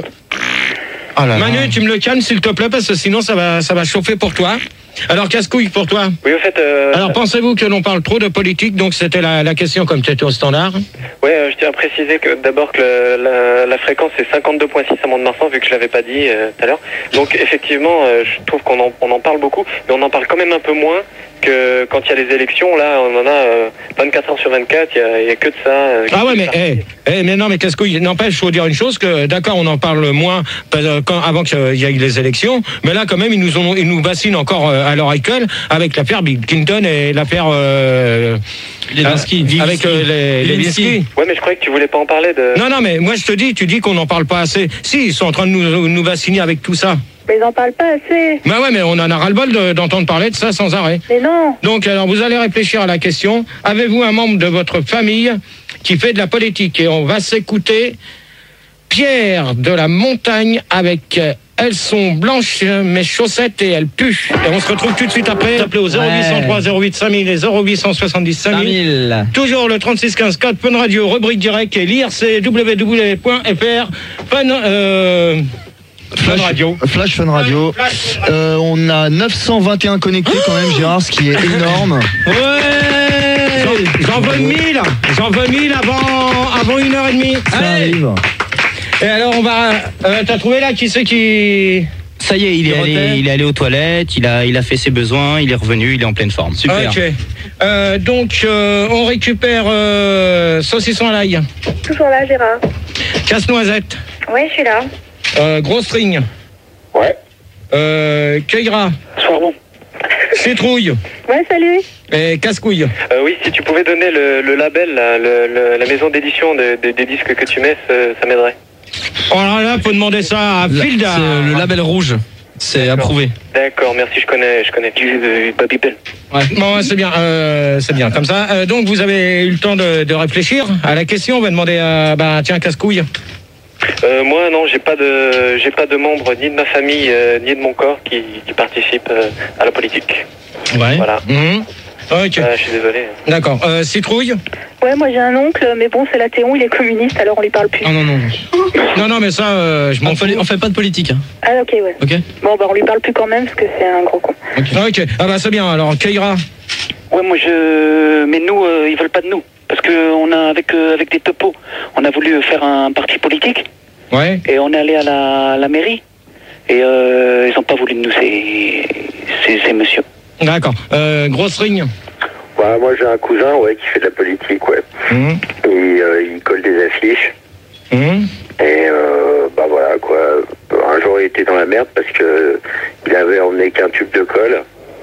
Ah là là. Manu, tu me le calmes s'il te plaît, parce que sinon ça va, ça va chauffer pour toi. Alors, casse-couille pour toi. Oui, au fait. Euh, Alors, pensez-vous que l'on parle trop de politique? Donc, c'était la, la question comme tu étais au standard. Ouais, euh, je tiens à préciser que d'abord que le- la, la fréquence est cinquante-deux virgule six à Mont-de-Marsan, vu que je l'avais pas dit euh, tout à l'heure. Donc effectivement, euh, je trouve qu'on en, on en parle beaucoup, mais on en parle quand même un peu moins que quand il y a les élections. Là, on en a euh, vingt-quatre heures sur vingt-quatre, il y a, il y a que de ça. euh, Ah ouais, que de mais, ça. eh, eh, mais non, mais qu'est-ce qu'il n'empêche, il faut dire une chose, que d'accord, on en parle moins euh, quand, avant qu'il y ait les élections, mais là, quand même, ils nous, ont, ils nous bassinent encore euh, à l'heure actuelle avec l'affaire Bill Clinton et l'affaire euh, Lewinsky. euh, avec euh, les, les Lewinsky. Ouais, mais je croyais que tu voulais pas en parler de. Non, non, mais moi, je te dis, tu dis qu'on n'en parle pas assez. Si, ils sont en train de nous, nous bassiner avec tout ça. Mais ils en parlent pas assez. Bah ouais, mais on en a ras-le-bol de- d'entendre parler de ça sans arrêt. Mais non. Donc, alors, vous allez réfléchir à la question. Avez-vous un membre de votre famille qui fait de la politique? Et on va s'écouter Pierre de la Montagne avec euh, Elles sont blanches, mes chaussettes, et elles puent. Et on se retrouve tout de suite après. Appelez au zéro huit cent trois zéro huit cinq mille et zéro huit cent soixante-dix cinq mille. Toujours le trente-six quinze quatre, Fun Radio, rubrique direct, et l'I R C, w w w point f r. Fun, euh, Fun Radio. Flash Fun Radio. Euh, on a neuf cent vingt et un connectés quand même, Gérard, ce qui est énorme. Ouais! J'en veux mille! J'en veux mille avant, avant une heure et demie. Ça Allez. arrive. Et alors, on va. Euh, T'as trouvé là qui c'est qui. Ça y est, il est, Il allé, rotait. il est allé aux toilettes, il a, il a fait ses besoins, il est revenu, il est en pleine forme. Super. Ok. Euh, donc, euh, on récupère euh, saucisson à l'ail, Toujours là, Gérard. casse-noisette, Oui, je suis là. euh, gros string, Ouais. euh, cueillera, Soir bon. citrouille, Ouais, salut. Et casse-couille. Euh, oui, si tu pouvais donner le, le label, là, le, le, la maison d'édition de, de, des disques que tu mets, ça, ça m'aiderait. Oh là là, faut demander ça à Filda. C'est le label rouge. C'est approuvé. D'accord, merci, je connais, je connais. Euh, Babybel. Ouais. Bon, c'est bien, euh, c'est bien. Comme ça, euh, donc vous avez eu le temps de, de réfléchir à la question. On va demander à, bah tiens, casse-couille. Euh, moi, non, j'ai pas de, j'ai pas de membres ni de ma famille euh, ni de mon corps qui, qui participent euh, à la politique. Ouais. Voilà. Mmh. Ok. Euh, je suis désolé. D'accord. Euh, citrouille. Ouais, moi j'ai un oncle, mais bon, c'est l'athéon, il est communiste, alors on lui parle plus. Non, non, non. Non, non, mais ça, euh, je m'en fous. On fait pas de politique. Hein. Ah, ok, ouais. Ok. Bon, bah on lui parle plus quand même, parce que c'est un gros con. Ok. Ok. Ah bah c'est bien. Alors, Keira. Ouais, moi je. Mais nous, euh, ils veulent pas de nous. Parce que on a, avec, euh, avec des topos, on a voulu faire un parti politique. Ouais. Et on est allé à la, à la mairie. Et euh, ils ont pas voulu de nous, ces, ces, ces messieurs. D'accord. Euh, grosse ring. Ouais, moi j'ai un cousin ouais, qui fait de la politique, ouais. Mmh. Et euh, il colle des affiches. Mmh. Et euh, bah voilà quoi. Un jour il était dans la merde parce que il avait emmené qu'un tube de colle.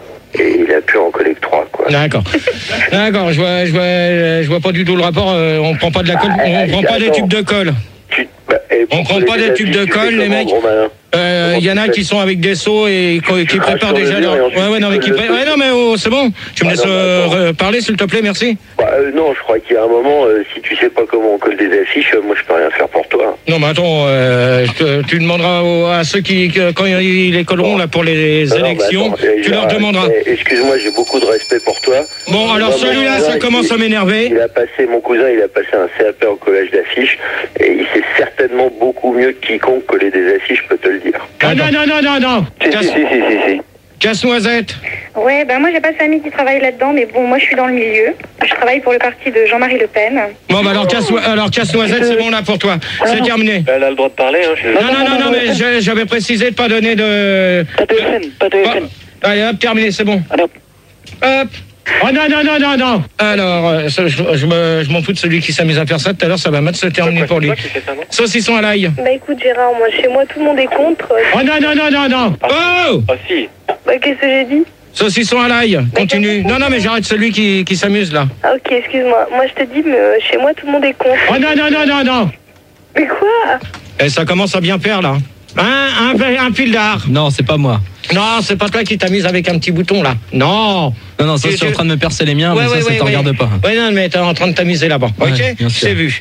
Et il a pu en coller que trois, quoi. D'accord. D'accord, je vois, je vois, je vois pas du tout le rapport. Euh, on prend pas de la colle, Ah, on prend pas des tubes de colle. Tu, bah, On prend pas des tubes de colle, les mecs. Euh, Il y en a qui sont avec des seaux et qui, qui préparent déjà leur... Ouais, ouais, non, mais qui pré... ouais, non, mais oh, c'est bon. Tu me laisses euh, parler, s'il te plaît, merci. Bah, euh, non, je crois qu'il y a un moment, euh, si tu sais pas comment on colle des affiches, euh, moi je peux rien faire pour toi. Non, mais attends, euh, te, tu demanderas aux, à ceux qui, quand ils les colleront là pour les non, élections, non, attends, tu leur demanderas. Eh, excuse-moi, j'ai beaucoup de respect pour toi. Bon, alors moi, celui-là, cousin, ça commence il, à m'énerver. Il a passé, mon cousin, il a passé un C A P en collage d'affiches et il sait certainement beaucoup mieux que quiconque coller des affiches, je peux te le dire. Ah non, non, non, non, non. Si, si, si, si, si, si. Casse-noisette. Ouais, ben moi j'ai pas de famille qui travaille là-dedans, mais bon, moi je suis dans le milieu. Je travaille pour le parti de Jean-Marie Le Pen. Bon, bah alors, casse, alors casse-noisette, c'est bon là pour toi. C'est terminé. Elle a le droit de parler, hein. Je... Non, non, non, non, mais je- j'avais précisé de pas donner de... Pas de F N, pas de F N. Oh, allez, hop, terminé, c'est bon. Alors, Hop. Oh non, non, non, non, non. Alors, euh, ça, je, je me- je m'en fous de celui qui s'amuse à faire ça. Tout à l'heure, ça va mal se terminer pour lui. C'est toi qui fais ça, non Saucisson à l'ail. Bah écoute Gérard, moi chez moi tout le monde est contre. Oh non, non, non, non, non. Oh. Ah si. Bah qu'est-ce que j'ai dit? Saucisson à l'ail. Continue. Non, non, mais j'arrête celui qui, qui s'amuse là. Ah ok, excuse-moi. Moi je te dis, mais euh, chez moi tout le monde est contre. Oh non, non, non, non, non. Mais quoi? Et ça commence à bien faire là. Hein, un, un fil d'art. Non, c'est pas moi. Non, c'est pas toi qui t'amuses avec un petit bouton là. Non. Non, non, ça, Tu- je suis en tu- train de me percer les miens, Ouais, mais ça, ouais, ça ouais, te ouais. regarde pas. Ouais, non, mais t'es en train de t'amuser là-bas. Ouais, Ok, bien sûr. c'est vu.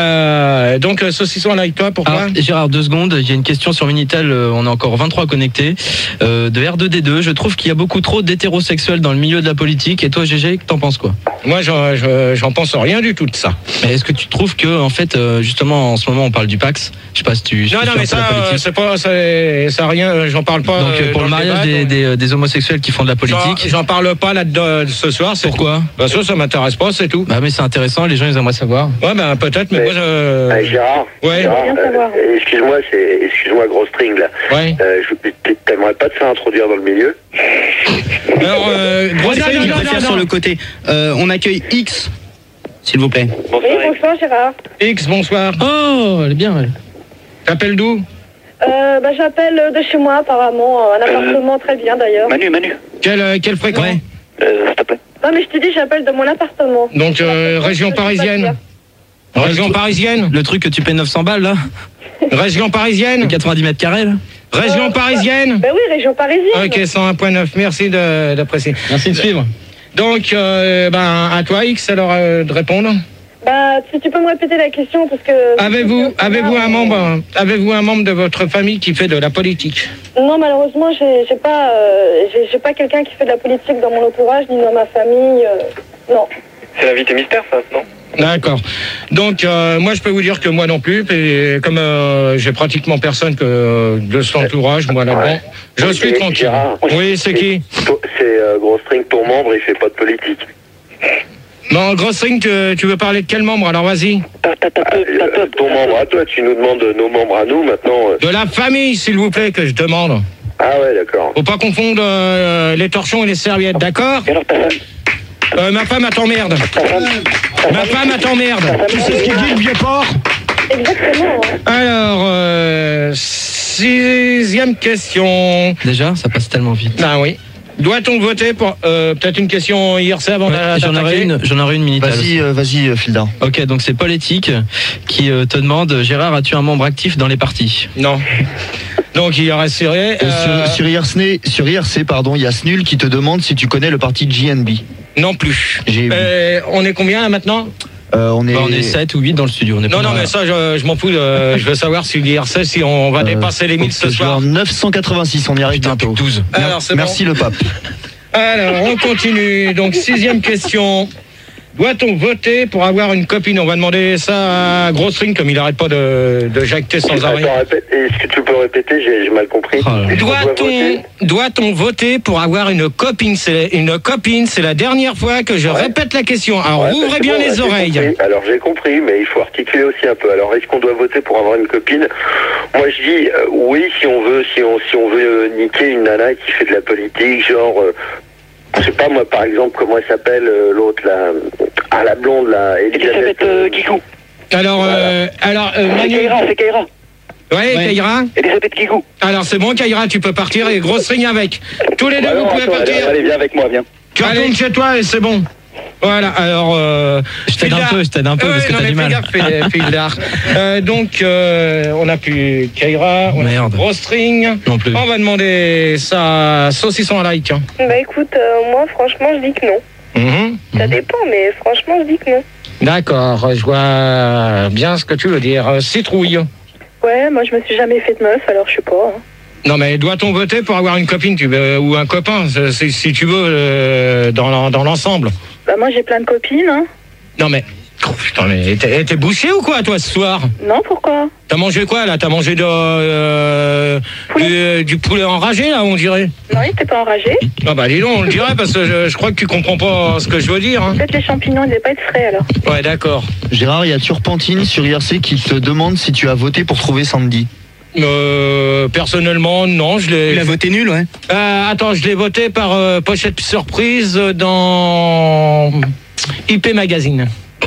Euh, donc, euh, saucisson à l'ail, toi, pourquoi? Alors, Gérard, deux secondes. Il y a une question sur Minitel. euh, On est encore vingt-trois connectés. Euh, de R deux D deux. Je trouve qu'il y a beaucoup trop d'hétérosexuels dans le milieu de la politique. Et toi, G G, t'en penses quoi? Moi, j'en je- j'en pense rien du tout de ça. Mais est-ce que tu trouves que, en fait, euh, justement, en ce moment, on parle du Pax? Je sais pas si tu. si Non, tu non, suis mais un peu ça, la euh, politique. c'est pas, c'est- ça a rien, euh, j'en parle pas. Donc, euh, pour dans le mariage débat, des, donc- des, des homosexuels qui font de la J'en- politique. J'en parle pas là-dedans euh, ce soir. c'est Pourquoi? tout. Parce que ça m'intéresse pas, c'est tout. Bah, mais c'est intéressant. Les gens, ils aimeraient savoir. Ouais, ben peut-être, mais, Mais- moi, je... Ah, Gérard, Ouais. Gérard, Bien savoir. euh, excuse-moi, c'est, excuse-moi, gros string là. Ouais. Euh, je, t'aimerais pas te faire introduire dans le milieu? Alors, euh, gros Je string, préfère sur le côté. Euh, on accueille X, s'il vous plaît. Oui, bonsoir Gérard. X, bonsoir. Oh, elle est bien, elle. T'appelles d'où? Euh, bah j'appelle de chez moi apparemment, un appartement très bien d'ailleurs. Manu, Manu, Quelle, euh, quelle fréquence? Ouais. euh, s'il te plaît. Non mais je te dis, j'appelle de mon appartement. Donc, euh, région parisienne. Région parisienne. Le truc que tu payes neuf cents balles, là? Région parisienne. quatre-vingt-dix mètres carrés, là? Région Euh, parisienne. Bah oui, région parisienne. Ok, cent un virgule neuf. Merci de- d'apprécier. Merci de suivre. Donc, euh, ben, à toi, X, alors, euh, de répondre. Bah si tu peux me répéter la question parce que... Avez-vous, avez-vous un membre, avez-vous un membre de votre famille qui fait de la politique? Non, malheureusement, j'ai j'ai pas, euh, j'ai j'ai pas quelqu'un qui fait de la politique dans mon entourage ni dans ma famille. euh, non. C'est l'invité mystère, ça, non? D'accord. Donc, euh, moi, je peux vous dire que moi non plus, et comme euh, j'ai pratiquement personne que de cet entourage, moi là-dedans, Ouais. je Oui, suis et tranquille. Gérard, Oui, c'est qui? C'est euh, gros string, ton membre, il fait pas de politique. Non, Grosse Ring, tu, tu veux parler de quel membre? Alors, vas-y. T'as, t'as, t'as, Ah, peu, t'as, euh, peu, ton membre à toi, tu nous demandes nos membres à nous maintenant. euh. De la famille, s'il vous plaît, que je demande. Ah ouais, d'accord. Faut pas confondre euh, les torchons et les serviettes, d'accord? Et alors, ta femme, Euh, ma femme, elle t'emmerde. ta femme, ta Ma femme, elle t'emmerde. Tu sais ce qu'il dit, le vieux porc? Exactement. hein. Alors, euh, sixième question. Déjà, ça passe tellement vite. Ah oui. Doit-on voter pour euh, peut-être une question I R C avant ouais, J'en aurais une, j'en aurais une Minitel. Vas-y, euh, vas-y, Fildar. Ok, donc c'est Politique qui euh, te demande, Gérard, as-tu un membre actif dans les partis? Non. Donc il y aurait sur, euh... sur, sur, I R C, sur I R C, pardon, il y a Snul qui te demande si tu connais le parti G N B. Non plus. Euh, on est combien là maintenant? Euh, on, est... Bah, on est sept ou huit dans le studio. On est non, non, mais ça, je, je m'en fous. Euh, je veux savoir si l'I R C, si on va euh, dépasser les mille ce soir. neuf cent quatre-vingt-six, on y arrive Putain, bientôt. douze. Alors, Merci bon. le pape. Alors, on continue. Donc, sixième question. Doit-on voter pour avoir une copine? On va demander ça à Grosse Ring, comme il n'arrête pas de, de jacter sans arrêt. Est-ce que tu peux répéter? J'ai mal compris. Oh, doit-on doit-on voter pour avoir une copine? C'est une copine, c'est la dernière fois que je ouais. répète la question. Alors, ouais, ouvrez bien bon, les oreilles. Compris. Alors, j'ai compris, mais il faut articuler aussi un peu. Alors, est-ce qu'on doit voter pour avoir une copine? Moi, je dis euh, oui, si on veut, si on, si on veut euh, niquer une nana qui fait de la politique, genre... Euh, je sais pas moi par exemple comment elle s'appelle euh, l'autre là, ah la blonde là, Elisabeth euh, Guigou. Alors voilà. euh, alors euh, Manu... C'est Kaira, c'est Kaira. Ouais, ouais. Kaira. Elisabeth Guigou. Alors c'est bon Kaira, tu peux partir et Grosse Ring avec. Tous les deux ouais, vous non, pouvez attends, partir. Allez, allez, viens avec moi, viens. Tu retournes chez toi et c'est bon. Voilà, alors... Euh, je t'aide un peu, je t'aide un peu euh, parce que t'as du mal. Gaffe, euh, donc, euh, on a plus Kaira, on Merde. a Grosse String. Non plus. On va demander ça à Saucisson à like. Hein. Bah écoute, euh, moi franchement je dis que non. Mm-hmm. Ça dépend, mais franchement je dis que non. D'accord, je vois bien ce que tu veux dire. Citrouille. Ouais, moi je me suis jamais fait de meuf, alors je sais pas. Hein. Non mais doit-on voter pour avoir une copine tu veux, ou un copain, si, si tu veux, euh, dans, dans l'ensemble? Bah moi j'ai plein de copines. Hein. Non mais... Oh, putain, mais t'es, t'es bouché ou quoi toi ce soir? Non, pourquoi? T'as mangé quoi là? T'as mangé de, euh, du, du poulet enragé là on dirait? Non, il était pas enragé. Ah bah dis donc, on le dirait parce que je, je crois que tu comprends pas ce que je veux dire. Hein. Peut-être les champignons ils devaient pas être frais alors. Ouais d'accord. Gérard, il y a Turpentine sur I R C qui te demande si tu as voté pour trouver Sandy. Euh, personnellement, non, je l'ai. Tu l'as voté nul, ouais. Euh, attends, je l'ai voté par euh, pochette surprise dans I P Magazine.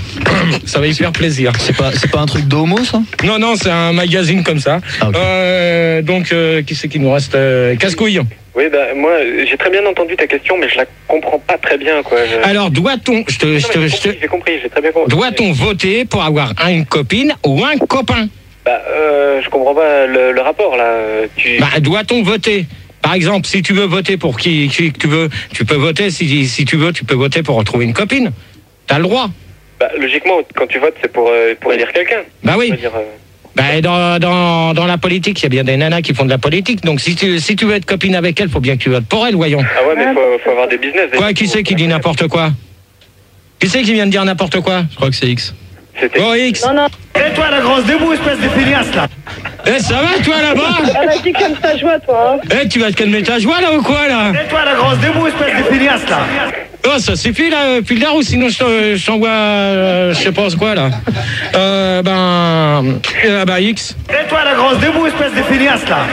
Ça va y faire plaisir. C'est pas, c'est pas un truc d'homo, ça? Non, non, c'est un magazine comme ça. Ah, okay. euh, donc, euh, qui c'est qui nous reste? euh, Casse-couille. Oui, bah, moi, j'ai très bien entendu ta question, mais je la comprends pas très bien, quoi. Je... Alors, doit-on, je te, non, je te, j'ai, je te... compris, j'ai compris, j'ai très bien compris. Doit-on voter pour avoir une copine ou un copain? Bah, euh, je comprends pas le, le rapport, là. Tu... Bah, doit-on voter? Par exemple, si tu veux voter pour qui, qui tu veux, tu peux voter, si, si tu veux, tu peux voter pour retrouver une copine. T'as le droit. Bah, logiquement, quand tu votes, c'est pour, euh, pour élire quelqu'un. Bah oui. Dire, euh... Bah, dans, dans, dans la politique, il y a bien des nanas qui font de la politique. Donc, si tu, si tu veux être copine avec elle, faut bien que tu votes pour elle, voyons. Ah ouais, mais faut, faut avoir des business. Des quoi, qui c'est qui dit n'importe quoi? Qui c'est qui vient de dire n'importe quoi? Je crois que c'est X. C'était... Oh, X. Non, non. Et toi, la grosse debout, espèce de filiasse, là. Eh, ça va, toi, là-bas? Elle a dit comme ta joie, toi. Hein. Eh, tu vas te calmer ta joie, là, ou quoi, là? Et toi, la grosse debout, espèce de filiasse, là. Oh, ça suffit, là, Pildar, ou sinon je, je t'envoie, euh, je sais pas quoi, là. Euh, ben... Euh, bah, X. Et toi, la grosse debout, espèce de filiasse, là.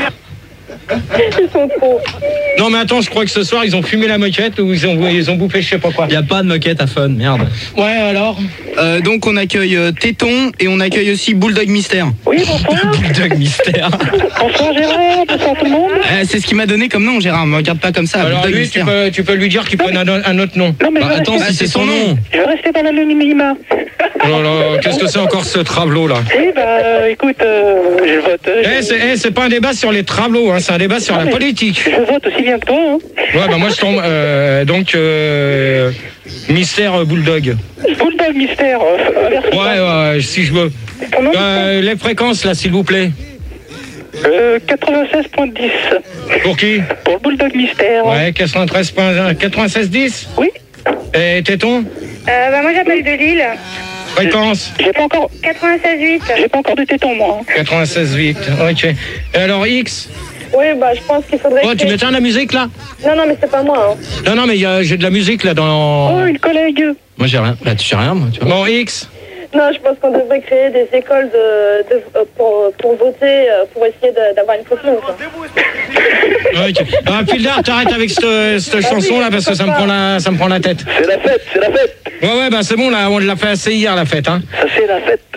Ils sont trop. Non, mais attends, je crois que ce soir, ils ont fumé la moquette ou ils ont, ils ont bouffé je sais pas quoi. Il n'y a pas de moquette à Fun, merde. Ouais, alors euh, Donc, on accueille euh, Téton et on accueille aussi Bulldog Mystère. Oui, bonsoir. Bulldog Mystère. Bonsoir, Gérard. Bonsoir, tout le monde. Euh, c'est ce qu'il m'a donné comme nom, Gérard. Me regarde pas comme ça. Alors, lui, tu peux, tu peux lui dire qu'il prenne un, un autre nom. Non, mais bah, attends, si c'est son nom. nom. Je vais rester dans l'anonymat. Oh là, qu'est-ce que c'est encore ce travelot, là? Eh bah, euh, écoute, euh, je vote. Euh, eh, c'est, eh, c'est pas un débat sur les travelots, hein, c'est un débat sur non, la politique. Je vote aussi bien que toi, hein. Ouais, bah moi je tombe. Euh, donc, euh, Mystère Bulldog. Bulldog Mystère. Euh, ouais, ouais, si je veux. Euh, les fréquences, là, s'il vous plaît. Euh, quatre-vingt-seize virgule dix. Pour qui? Pour le Bulldog Mystère. Ouais, quatre-vingt-treize virgule dix. Oui. Et Téton? Euh, bah moi j'appelle de Lille. Fréquence? J'ai pas encore... quatre-vingt-seize virgule huit. J'ai pas encore de téton, moi. quatre-vingt-seize virgule huit, ok. Et alors X? Oui, bah je pense qu'il faudrait... Oh, tu m'éteins la musique, là? Non, non, mais c'est pas moi, hein. Non, non, mais y a, j'ai de la musique, là, dans... Oh, une collègue. Moi, j'ai rien. Bah, tu sais rien, moi, tu vois. Bon, X? Non, je pense qu'on devrait créer des écoles de, de, pour, pour voter, pour essayer de, d'avoir une copine, quoi. Ok. Ah, Pildar, t'arrêtes avec cette, cette ah chanson, oui, là, parce que ça me, prend la, ça me prend la tête. C'est la fête, c'est la fête. Ouais, ouais, bah c'est bon, là, on l'a fait assez hier, la fête, hein. Ça, c'est la fête.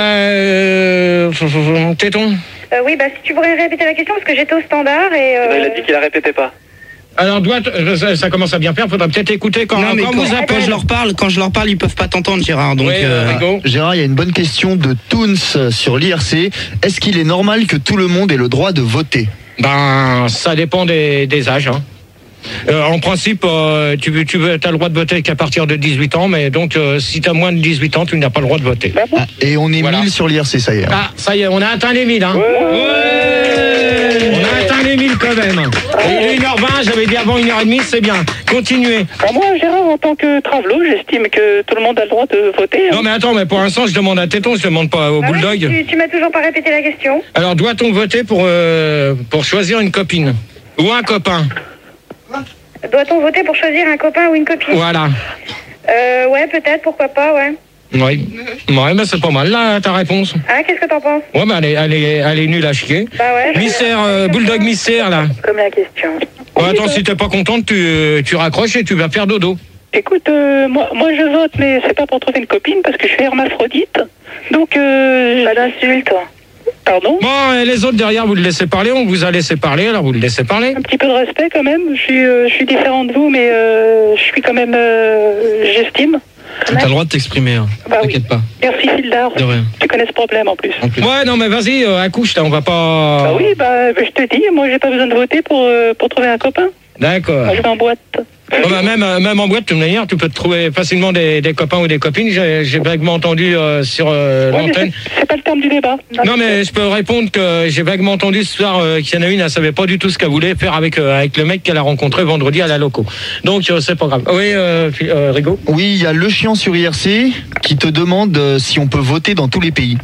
Euh... Téton? Euh, oui, bah si tu pourrais répéter la question, parce que j'étais au standard et... Euh... Non, il a dit qu'il la répétait pas. Alors, doit, ça, ça commence à bien faire. Faudra peut-être écouter quand, non, mais quand, quand, vous appelle. quand je leur parle, quand je leur parle, ils peuvent pas t'entendre, Gérard. Donc, oui, euh, euh, Gérard, il y a une bonne question de Toons sur l'I R C. Est-ce qu'il est normal que tout le monde ait le droit de voter? Ben, ça dépend des, des âges. Hein. Euh, en principe, euh, tu, tu as le droit de voter qu'à partir de dix-huit ans, mais donc euh, si tu as moins de dix-huit ans, tu n'as pas le droit de voter. Ah, et on est voilà. mille sur l'I R C, ça y est. Ah, ça y est, on a atteint les mille. Hein. Ouais. Ouais. On a atteint les mille quand même. Il est une heure vingt, j'avais dit avant une heure trente, c'est bien. Continuez. Alors moi, Gérard, en tant que travelot, j'estime que tout le monde a le droit de voter. Hein. Non mais attends, mais pour l'instant, je demande à Téton, je demande pas au Bah Bulldog. ouais, tu tu m'as toujours pas répété la question. Alors, doit-on voter pour, euh, pour choisir une copine ou un copain? Doit-on voter pour choisir un copain ou une copine? Voilà. Euh, ouais, peut-être, pourquoi pas, ouais. Oui. Ouais, mais c'est pas mal là, ta réponse. Ah, qu'est-ce que t'en penses? Ouais, mais elle est, elle est, elle est nulle à chier. Bah ouais. Mystère, euh, Bulldog Mystère, là. Comme la question. Ouais, attends, si t'es pas contente, tu, tu raccroches et tu vas faire dodo. Écoute, euh, moi, moi je vote, mais c'est pas pour trouver une copine parce que je suis hermaphrodite. Donc, euh... Pas d'insulte. Pardon? Bon, et les autres derrière, vous le laissez parler, on vous a laissé parler, alors vous le laissez parler. Un petit peu de respect quand même. Je suis, euh, je suis différent de vous, mais euh, je suis quand même, euh, j'estime. T'as le droit de t'exprimer, hein. Bah T'inquiète oui. pas. Merci Fildar. De rien. Tu connais ce problème en plus. En plus. Ouais, non, mais vas-y, euh, accouche, là, on va pas... Bah oui, bah je te dis, moi j'ai pas besoin de voter pour, euh, pour trouver un copain. D'accord. Moi je vais en boîte. Oh, bah, même, euh, même en boîte, de toute manière, tu peux te trouver facilement des, des copains ou des copines. J'ai j'ai vaguement entendu euh, sur euh, Ouais, mais l'antenne. c'est- c'est pas le terme du débat. Non, mais je peux répondre que j'ai vaguement entendu ce soir euh, qu'il y en a une, elle savait pas du tout ce qu'elle voulait faire avec, euh, avec le mec qu'elle a rencontré vendredi à la loco. Donc, euh, c'est pas grave. Oui, euh, Phil- euh, Rigaud? Oui, il y a Le Chien sur I R C qui te demande euh, si on peut voter dans tous les pays.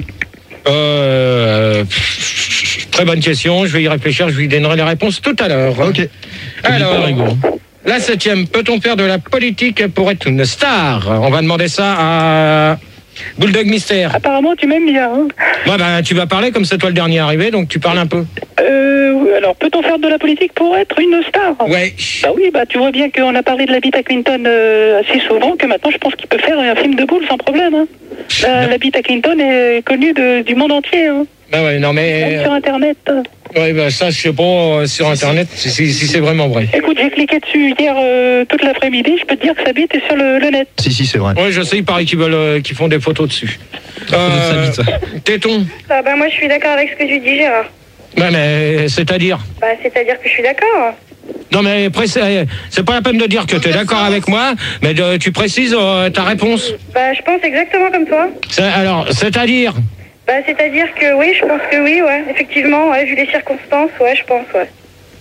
Euh, pff, très bonne question. Je vais y réfléchir. Je lui donnerai les réponses tout à l'heure. Ok. Alors, la septième. Peut-on faire de la politique pour être une star? On va demander ça à Bulldog Mystère. Apparemment tu m'aimes bien. Hein. Ouais, bah, tu vas parler comme c'est toi le dernier arrivé, donc tu parles un peu. Euh, oui, alors peut-on faire de la politique pour être une star? Ouais. Bah oui, bah tu vois bien qu'on a parlé de la bite à Clinton euh, assez souvent que maintenant je pense qu'il peut faire un film de boule sans problème. Hein. La, la bite à Clinton est connue de- du monde entier. Hein. Bah ouais, non mais... Même sur Internet. Ouais, bah ça, je sais pas euh, sur Internet si, si, si c'est vraiment vrai. Écoute, j'ai cliqué dessus hier euh, toute l'après-midi. Je peux te dire que sa bite est sur le, le net. Si, si, c'est vrai. Ouais, je sais, il paraît qu'ils veulent, euh, qu'ils font des photos dessus. Euh, Téton. Ah, bah moi je suis d'accord avec ce que tu dis, Gérard. Bah mais, c'est-à-dire? Bah c'est-à-dire que je suis d'accord. Non mais précis- c'est pas la peine de dire que tu es d'accord avec moi, mais de- tu précises euh, ta réponse. Bah je pense exactement comme toi. C'est- Alors, c'est-à-dire? Bah c'est-à-dire que oui, je pense que oui, ouais. Effectivement, ouais, vu les circonstances, ouais, je pense, ouais.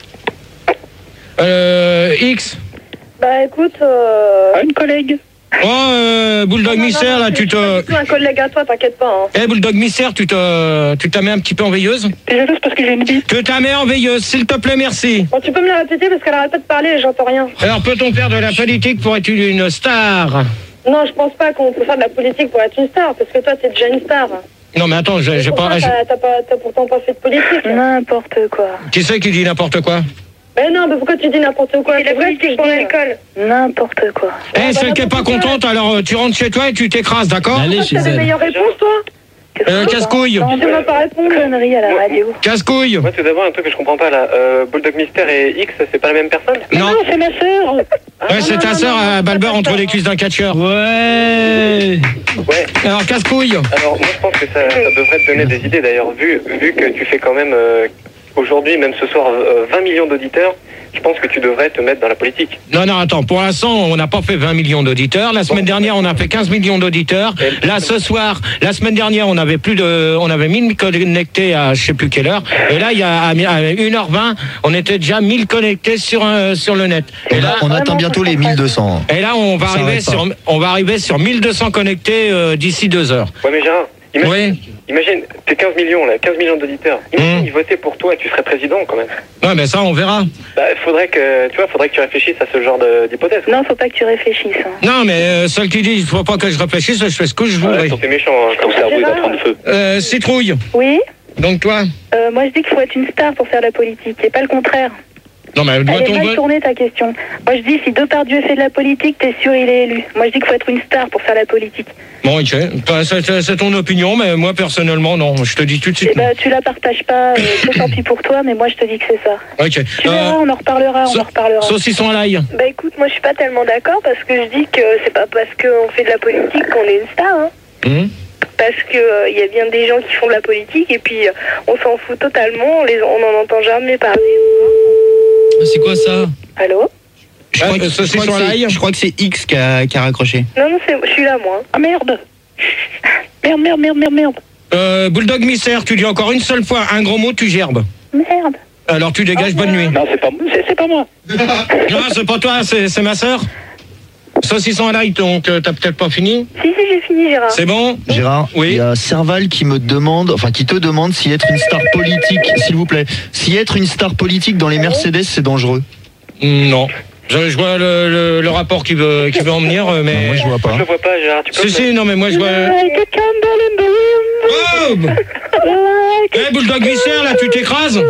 Euh, X. Bah écoute, euh... Une collègue. Oh, euh, Bulldog Mystère, là, tu te... un collègue à toi, t'inquiète pas. Hein. Eh, Bulldog Mystère, tu te, tu t'as mis un petit peu en veilleuse? T'es jalouse parce que j'ai une bite. Tu t'as mis en veilleuse, s'il te plaît, merci. Bon, tu peux me la répéter parce qu'elle arrête pas de parler et j'entends rien. Alors, peut-on faire de la politique pour être une star? Non, je pense pas qu'on peut faire de la politique pour être une star, parce que toi, t'es déjà une star. Non, mais attends, j'ai j'ai Pourtant, pas... j'ai- T'as t'as pas, t'as pourtant pas fait de politique. N'importe quoi. Qui c'est qui dit n'importe quoi? Mais non, mais pourquoi tu dis n'importe quoi? C'est la politique pour l'alcool. N'importe quoi. Eh, celle qui est pas contente, alors euh, tu rentres chez toi et tu t'écrases, d'accord? Allez chez T'as des elle. meilleures réponses, toi? Euh, casse-couille. Tu m'as pas répondu. Connerie à la radio. Casse-couille. Moi, tout d'abord, un truc que je comprends pas là. Euh, Bulldog Mystère et X, c'est pas la même personne? Non. Non, c'est ma sœur. Ouais, c'est ta sœur à Balbeur entre les cuisses d'un catcheur. Ouais. Ouais. Alors, casse-couille. Alors, moi, je pense que ça, ça devrait te donner des idées d'ailleurs, vu, vu que tu fais quand même euh, aujourd'hui, même ce soir, euh, vingt millions d'auditeurs. Je pense que tu devrais te mettre dans la politique. Non, non, attends. Pour l'instant, on n'a pas fait vingt millions d'auditeurs. La semaine dernière, on a fait quinze millions d'auditeurs. Là, ce soir, la semaine dernière, on avait plus de, on avait mille connectés à je sais plus quelle heure. Et là, il y a à une heure vingt, on était déjà mille connectés sur un, sur le net. Et là, On attend bientôt les mille deux cents. et là, on va Ça arriver arrête pas. sur, on va arriver sur mille deux cents connectés euh, d'ici deux heures. Ouais, mais Gérard, imagine, Oui. imagine t'es quinze millions là, quinze millions d'auditeurs. Imagine, Mmh. ils votaient pour toi, tu serais président quand même. Ouais, mais ça, on verra. Bah, faudrait que, tu vois, faudrait que tu réfléchisses à ce genre de- d'hypothèse. Non, faut pas que tu réfléchisses. Hein. Non, mais euh, celle qui dit, il faut pas que je réfléchisse, je fais ce que je voudrais. Ouais, t'es méchant, hein, ton cerveau est en train de feu. Euh, citrouille. Oui. Donc toi, Euh, moi, je dis qu'il faut être une star pour faire la politique, et pas le contraire. Non, mais Elle doit-on... est mal tournée ta question. Moi je dis si Depardieu fait de la politique, t'es sûr il est élu. Moi je dis qu'il faut être une star pour faire la politique. Bon, ok. Bah, c'est, c'est ton opinion, mais moi personnellement, non. Je te dis tout de suite. Eh bah, tu la partages pas, euh, c'est tant pis pour toi, mais moi je te dis que c'est ça. Ok. Tu verras, on en reparlera, on en reparlera. Saucisson à l'ail. Bah écoute, moi je suis pas tellement d'accord parce que je dis que c'est pas parce qu'on fait de la politique qu'on est une star, hein. Mmh. Parce que il euh, y a bien des gens qui font de la politique et puis euh, on s'en fout totalement, on les, on n'en entend jamais parler. C'est quoi ça? Allô? Je crois, que, je, crois que c'est, je crois que c'est X qui a, qui a raccroché. Non, non, c'est, je suis là, moi. Ah merde. Merde, merde, merde, merde, merde. Euh, Bulldog Mystère, tu dis encore une seule fois un gros mot, tu gerbes. Merde. Alors tu dégages, oh, bonne nuit. Non, c'est pas, c'est, c'est pas moi. Non, c'est pas toi, c'est, c'est ma sœur. Saucisson à l'ail, donc euh, t'as peut-être pas fini? Si, si, j'ai fini, Gérard. C'est bon? Gérard, oui. Il y a Serval qui me demande, enfin qui te demande si être une star politique, s'il vous plaît, si être une star politique dans les Mercedes, c'est dangereux. Non. Je, je vois le, le, le rapport qui veut, qui veut en venir, mais... Non, moi je vois pas. Je le vois pas, Gérard, tu peux... Si, si, non, mais moi je vois... Oh hey, Bulldog Mystère, là, tu t'écrases?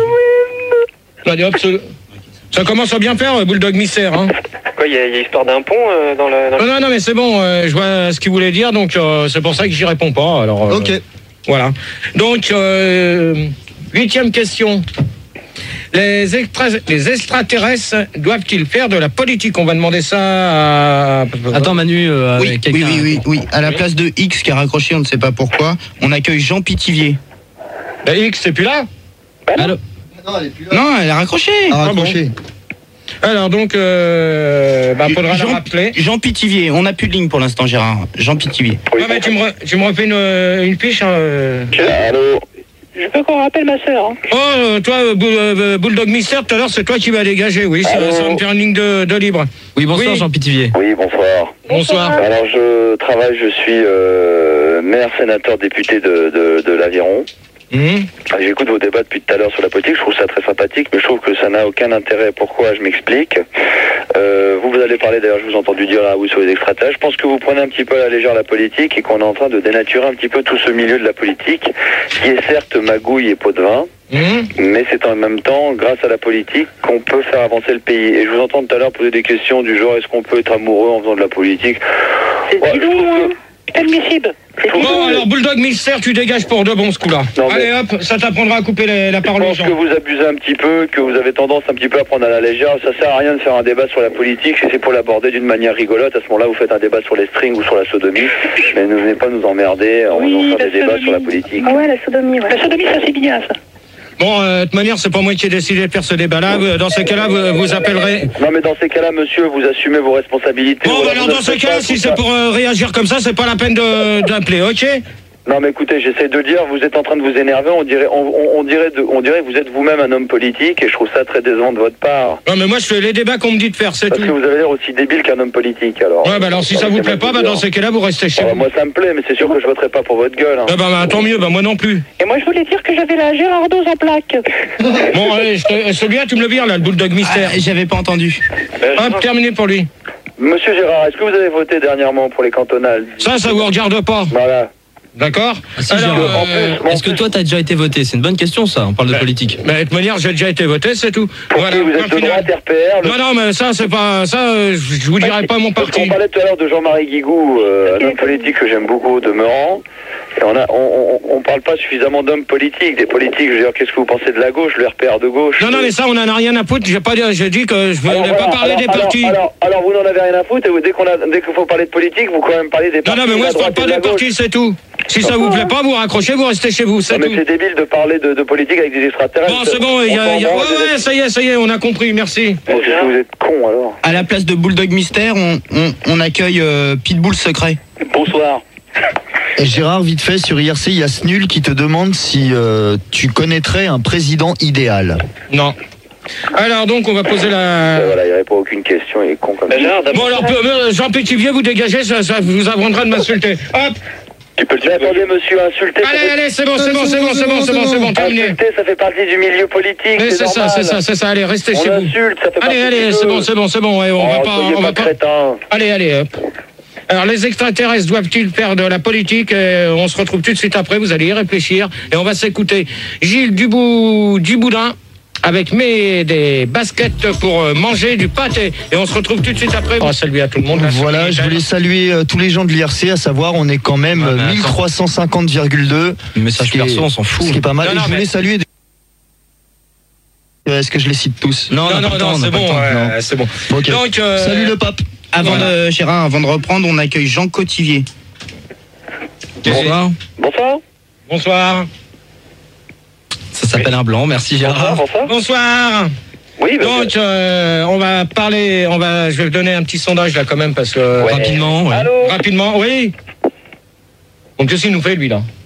Allez, hop, ce... ça commence à bien faire, Bulldog Mystère, hein. Quoi, il y, y a histoire d'un pont euh, dans le... Dans le... Non, non, non, mais c'est bon, euh, je vois ce qu'il voulait dire, donc euh, c'est pour ça que j'y réponds pas, alors... Euh, ok. Voilà. Donc, euh, huitième question. Les, extra... les extraterrestres doivent-ils faire de la politique? On va demander ça à... Attends, Manu, euh, oui, quelqu'un... oui, oui, oui, oui. À la place de X qui a raccroché, on ne sait pas pourquoi, on accueille Jean Pitivier. La X, c'est plus là? Allô? Non, elle est plus là. Non, elle a raccroché. Ah, raccroché. Alors donc, euh, bah, faudra Jean, la rappeler. Jean Pitivier, on n'a plus de ligne pour l'instant, Gérard. Jean Pitivier. Oui, mais tu me, re, tu me refais une, une fiche. Hein. Allô? Je veux qu'on rappelle ma sœur. Hein. Oh, toi, euh, Bulldog Mystère, tout à l'heure, c'est toi qui vas dégager, oui. Ça, ça va me faire une ligne de, de libre. Oui, bonsoir, oui. Jean Pitivier. Oui, bonsoir. Bonsoir. Alors, je travaille, je suis euh, maire, sénateur, député de, de, de l'Aviron. Mmh. J'écoute vos débats depuis tout à l'heure sur la politique, je trouve ça très sympathique, mais je trouve que ça n'a aucun intérêt. Pourquoi? Je m'explique. Euh, vous, vous allez parler, d'ailleurs, je vous ai entendu dire là, vous, sur les extraterrestres. Je pense que vous prenez un petit peu à la légère la politique et qu'on est en train de dénaturer un petit peu tout ce milieu de la politique, qui est certes magouille et pot de vin, mmh. mais c'est en même temps, grâce à la politique, qu'on peut faire avancer le pays. Et je vous entends tout à l'heure poser des questions du genre, est-ce qu'on peut être amoureux en faisant de la politique? C'est ouais, bidon, hein. C'est admissible. Bon, alors, Bulldog Mystère, tu dégages pour de bon ce coup-là. Allez hop, ça t'apprendra à couper les, la parole aux gens. Je pense que vous abusez un petit peu, que vous avez tendance un petit peu à prendre à la légère. Ça sert à rien de faire un débat sur la politique, si c'est pour l'aborder d'une manière rigolote. À ce moment-là, vous faites un débat sur les strings ou sur la sodomie. Mais ne venez pas nous emmerder en oui, faisant faire des débats sodomie. sur la politique. Ah ouais, la sodomie, ouais. La sodomie, ça c'est bien, ça. Bon, euh, de toute manière, c'est pas moi qui ai décidé de faire ce débat-là. Dans ce cas-là, vous, vous appellerez... Non, mais dans ces cas-là, monsieur, vous assumez vos responsabilités. Bon, bah alors dans ce cas-là, si c'est pour euh, réagir comme ça, c'est pas la peine de, d'appeler, ok? Non, mais écoutez, j'essaie de dire, vous êtes en train de vous énerver, on dirait, on, on, on dirait, de, on dirait que vous êtes vous-même un homme politique, et je trouve ça très décevant de votre part. Non, mais moi, je fais les débats qu'on me dit de faire, c'est Parce tout. Parce que vous avez l'air aussi débile qu'un homme politique, alors. Ouais, bah alors si ça vous plaît pas, bah dans ces cas-là, vous restez chez ah, vous. Moi, ça me plaît, mais c'est sûr que je voterai pas pour votre gueule. Hein. Ah bah, bah tant mieux, bah moi non plus. Et moi, je voulais dire que j'avais la Gérardoz en plaque. Bon, allez, je te, celui-là, tu me le vires, là, le Bulldog Mystère. Ah, j'avais pas entendu. Hop, terminé pour lui. Monsieur Gérard, est-ce que vous avez voté dernièrement pour les cantonales? Ça, ça vous regarde pas. Voilà. D'accord. Ah, si, alors, euh, plus, est-ce que toi, t'as déjà été voté? C'est une bonne question, ça. On parle de bah, politique. Mais de toute manière, j'ai déjà été voté, c'est tout. Voilà. Vous êtes de droite, R P R. Le... Non, non, mais ça, c'est pas ça. Euh, je vous dirai pas mon parti. On parlait tout à l'heure de Jean-Marie Guigou, euh, un homme politique que j'aime beaucoup, demeurant. Et on a, on, on, on parle pas suffisamment d'hommes politiques, des politiques. Je veux dire, qu'est-ce que vous pensez de la gauche, le R P R de gauche? Non, non, mais ça, on en a rien à foutre. J'ai pas, j'ai dit que je voulais alors, pas voilà, parler alors, des alors, partis. Alors, alors, vous n'en avez rien à foutre. Et vous, dès qu'on a, dès qu'il faut parler de politique, vous quand même parlez des partis. Non, non, mais moi, je parle pas des partis, c'est tout. Si ça vous plaît pas, vous raccrochez, vous restez chez vous, c'est tout. Mais c'est débile de parler de, de politique avec des extraterrestres. Bon, c'est bon, il y a, y a... Ouais, ouais, ça y est, ça y est, on a compris, merci. Bon, c'est que vous êtes con alors. À la place de Bulldog Mystère, on, on, on accueille euh, Pitbull Secret. Bonsoir. Et Gérard, vite fait, sur I R C, il y a Snul qui te demande si euh, tu connaîtrais un président idéal. Non. Alors donc on va poser la... Et voilà, il n'y avait pas aucune question, il est con comme ça. Bon alors Jean Pétivier, vous dégagez, ça, ça vous apprendra de m'insulter. Hop. Tu peux le dire. Attendez monsieur, insulter... Allez, allez, c'est bon, c'est bon, c'est bon, c'est bon, c'est bon, c'est bon, terminé. Insulter, ça fait partie du milieu politique, c'est, c'est ça, c'est ça, c'est ça, allez, restez chez vous. On insulte, ça fait partie allez, allez, c'est bon, c'est bon, c'est bon, ouais, on oh, va pas... On va pas... Crétin. Allez, allez, hop. Alors les extraterrestres doivent-ils faire de la politique? euh, On se retrouve tout de suite après, vous allez y réfléchir et on va s'écouter Gilles Dubou, Duboudin avec mes des baskets pour manger du pâté. Et on se retrouve tout de suite après. On va saluer à tout le monde. Voilà, je voulais saluer euh, tous les gens de l'I R C, à savoir, on est quand même euh, mille trois cent cinquante virgule deux. Message perso, on s'en fout. Ce qui est pas mal. Non, Et non, je voulais mais... saluer. Des... Est-ce que je les cite tous? Non, non, non, non c'est bon. Ouais, c'est bon. Okay. Donc, euh... salut le pape. Avant voilà. de, Gérard, avant de reprendre, on accueille Jean Cotivier. Bonsoir. Bonsoir. Bonsoir. Ça s'appelle un blanc, merci Gérard. Bonsoir. Bonsoir. Oui, bah, donc euh, on va parler, on va, je vais donner un petit sondage là quand même parce que ouais. rapidement, ouais. Allô rapidement, oui. Donc qu'est-ce qu'il nous fait lui là?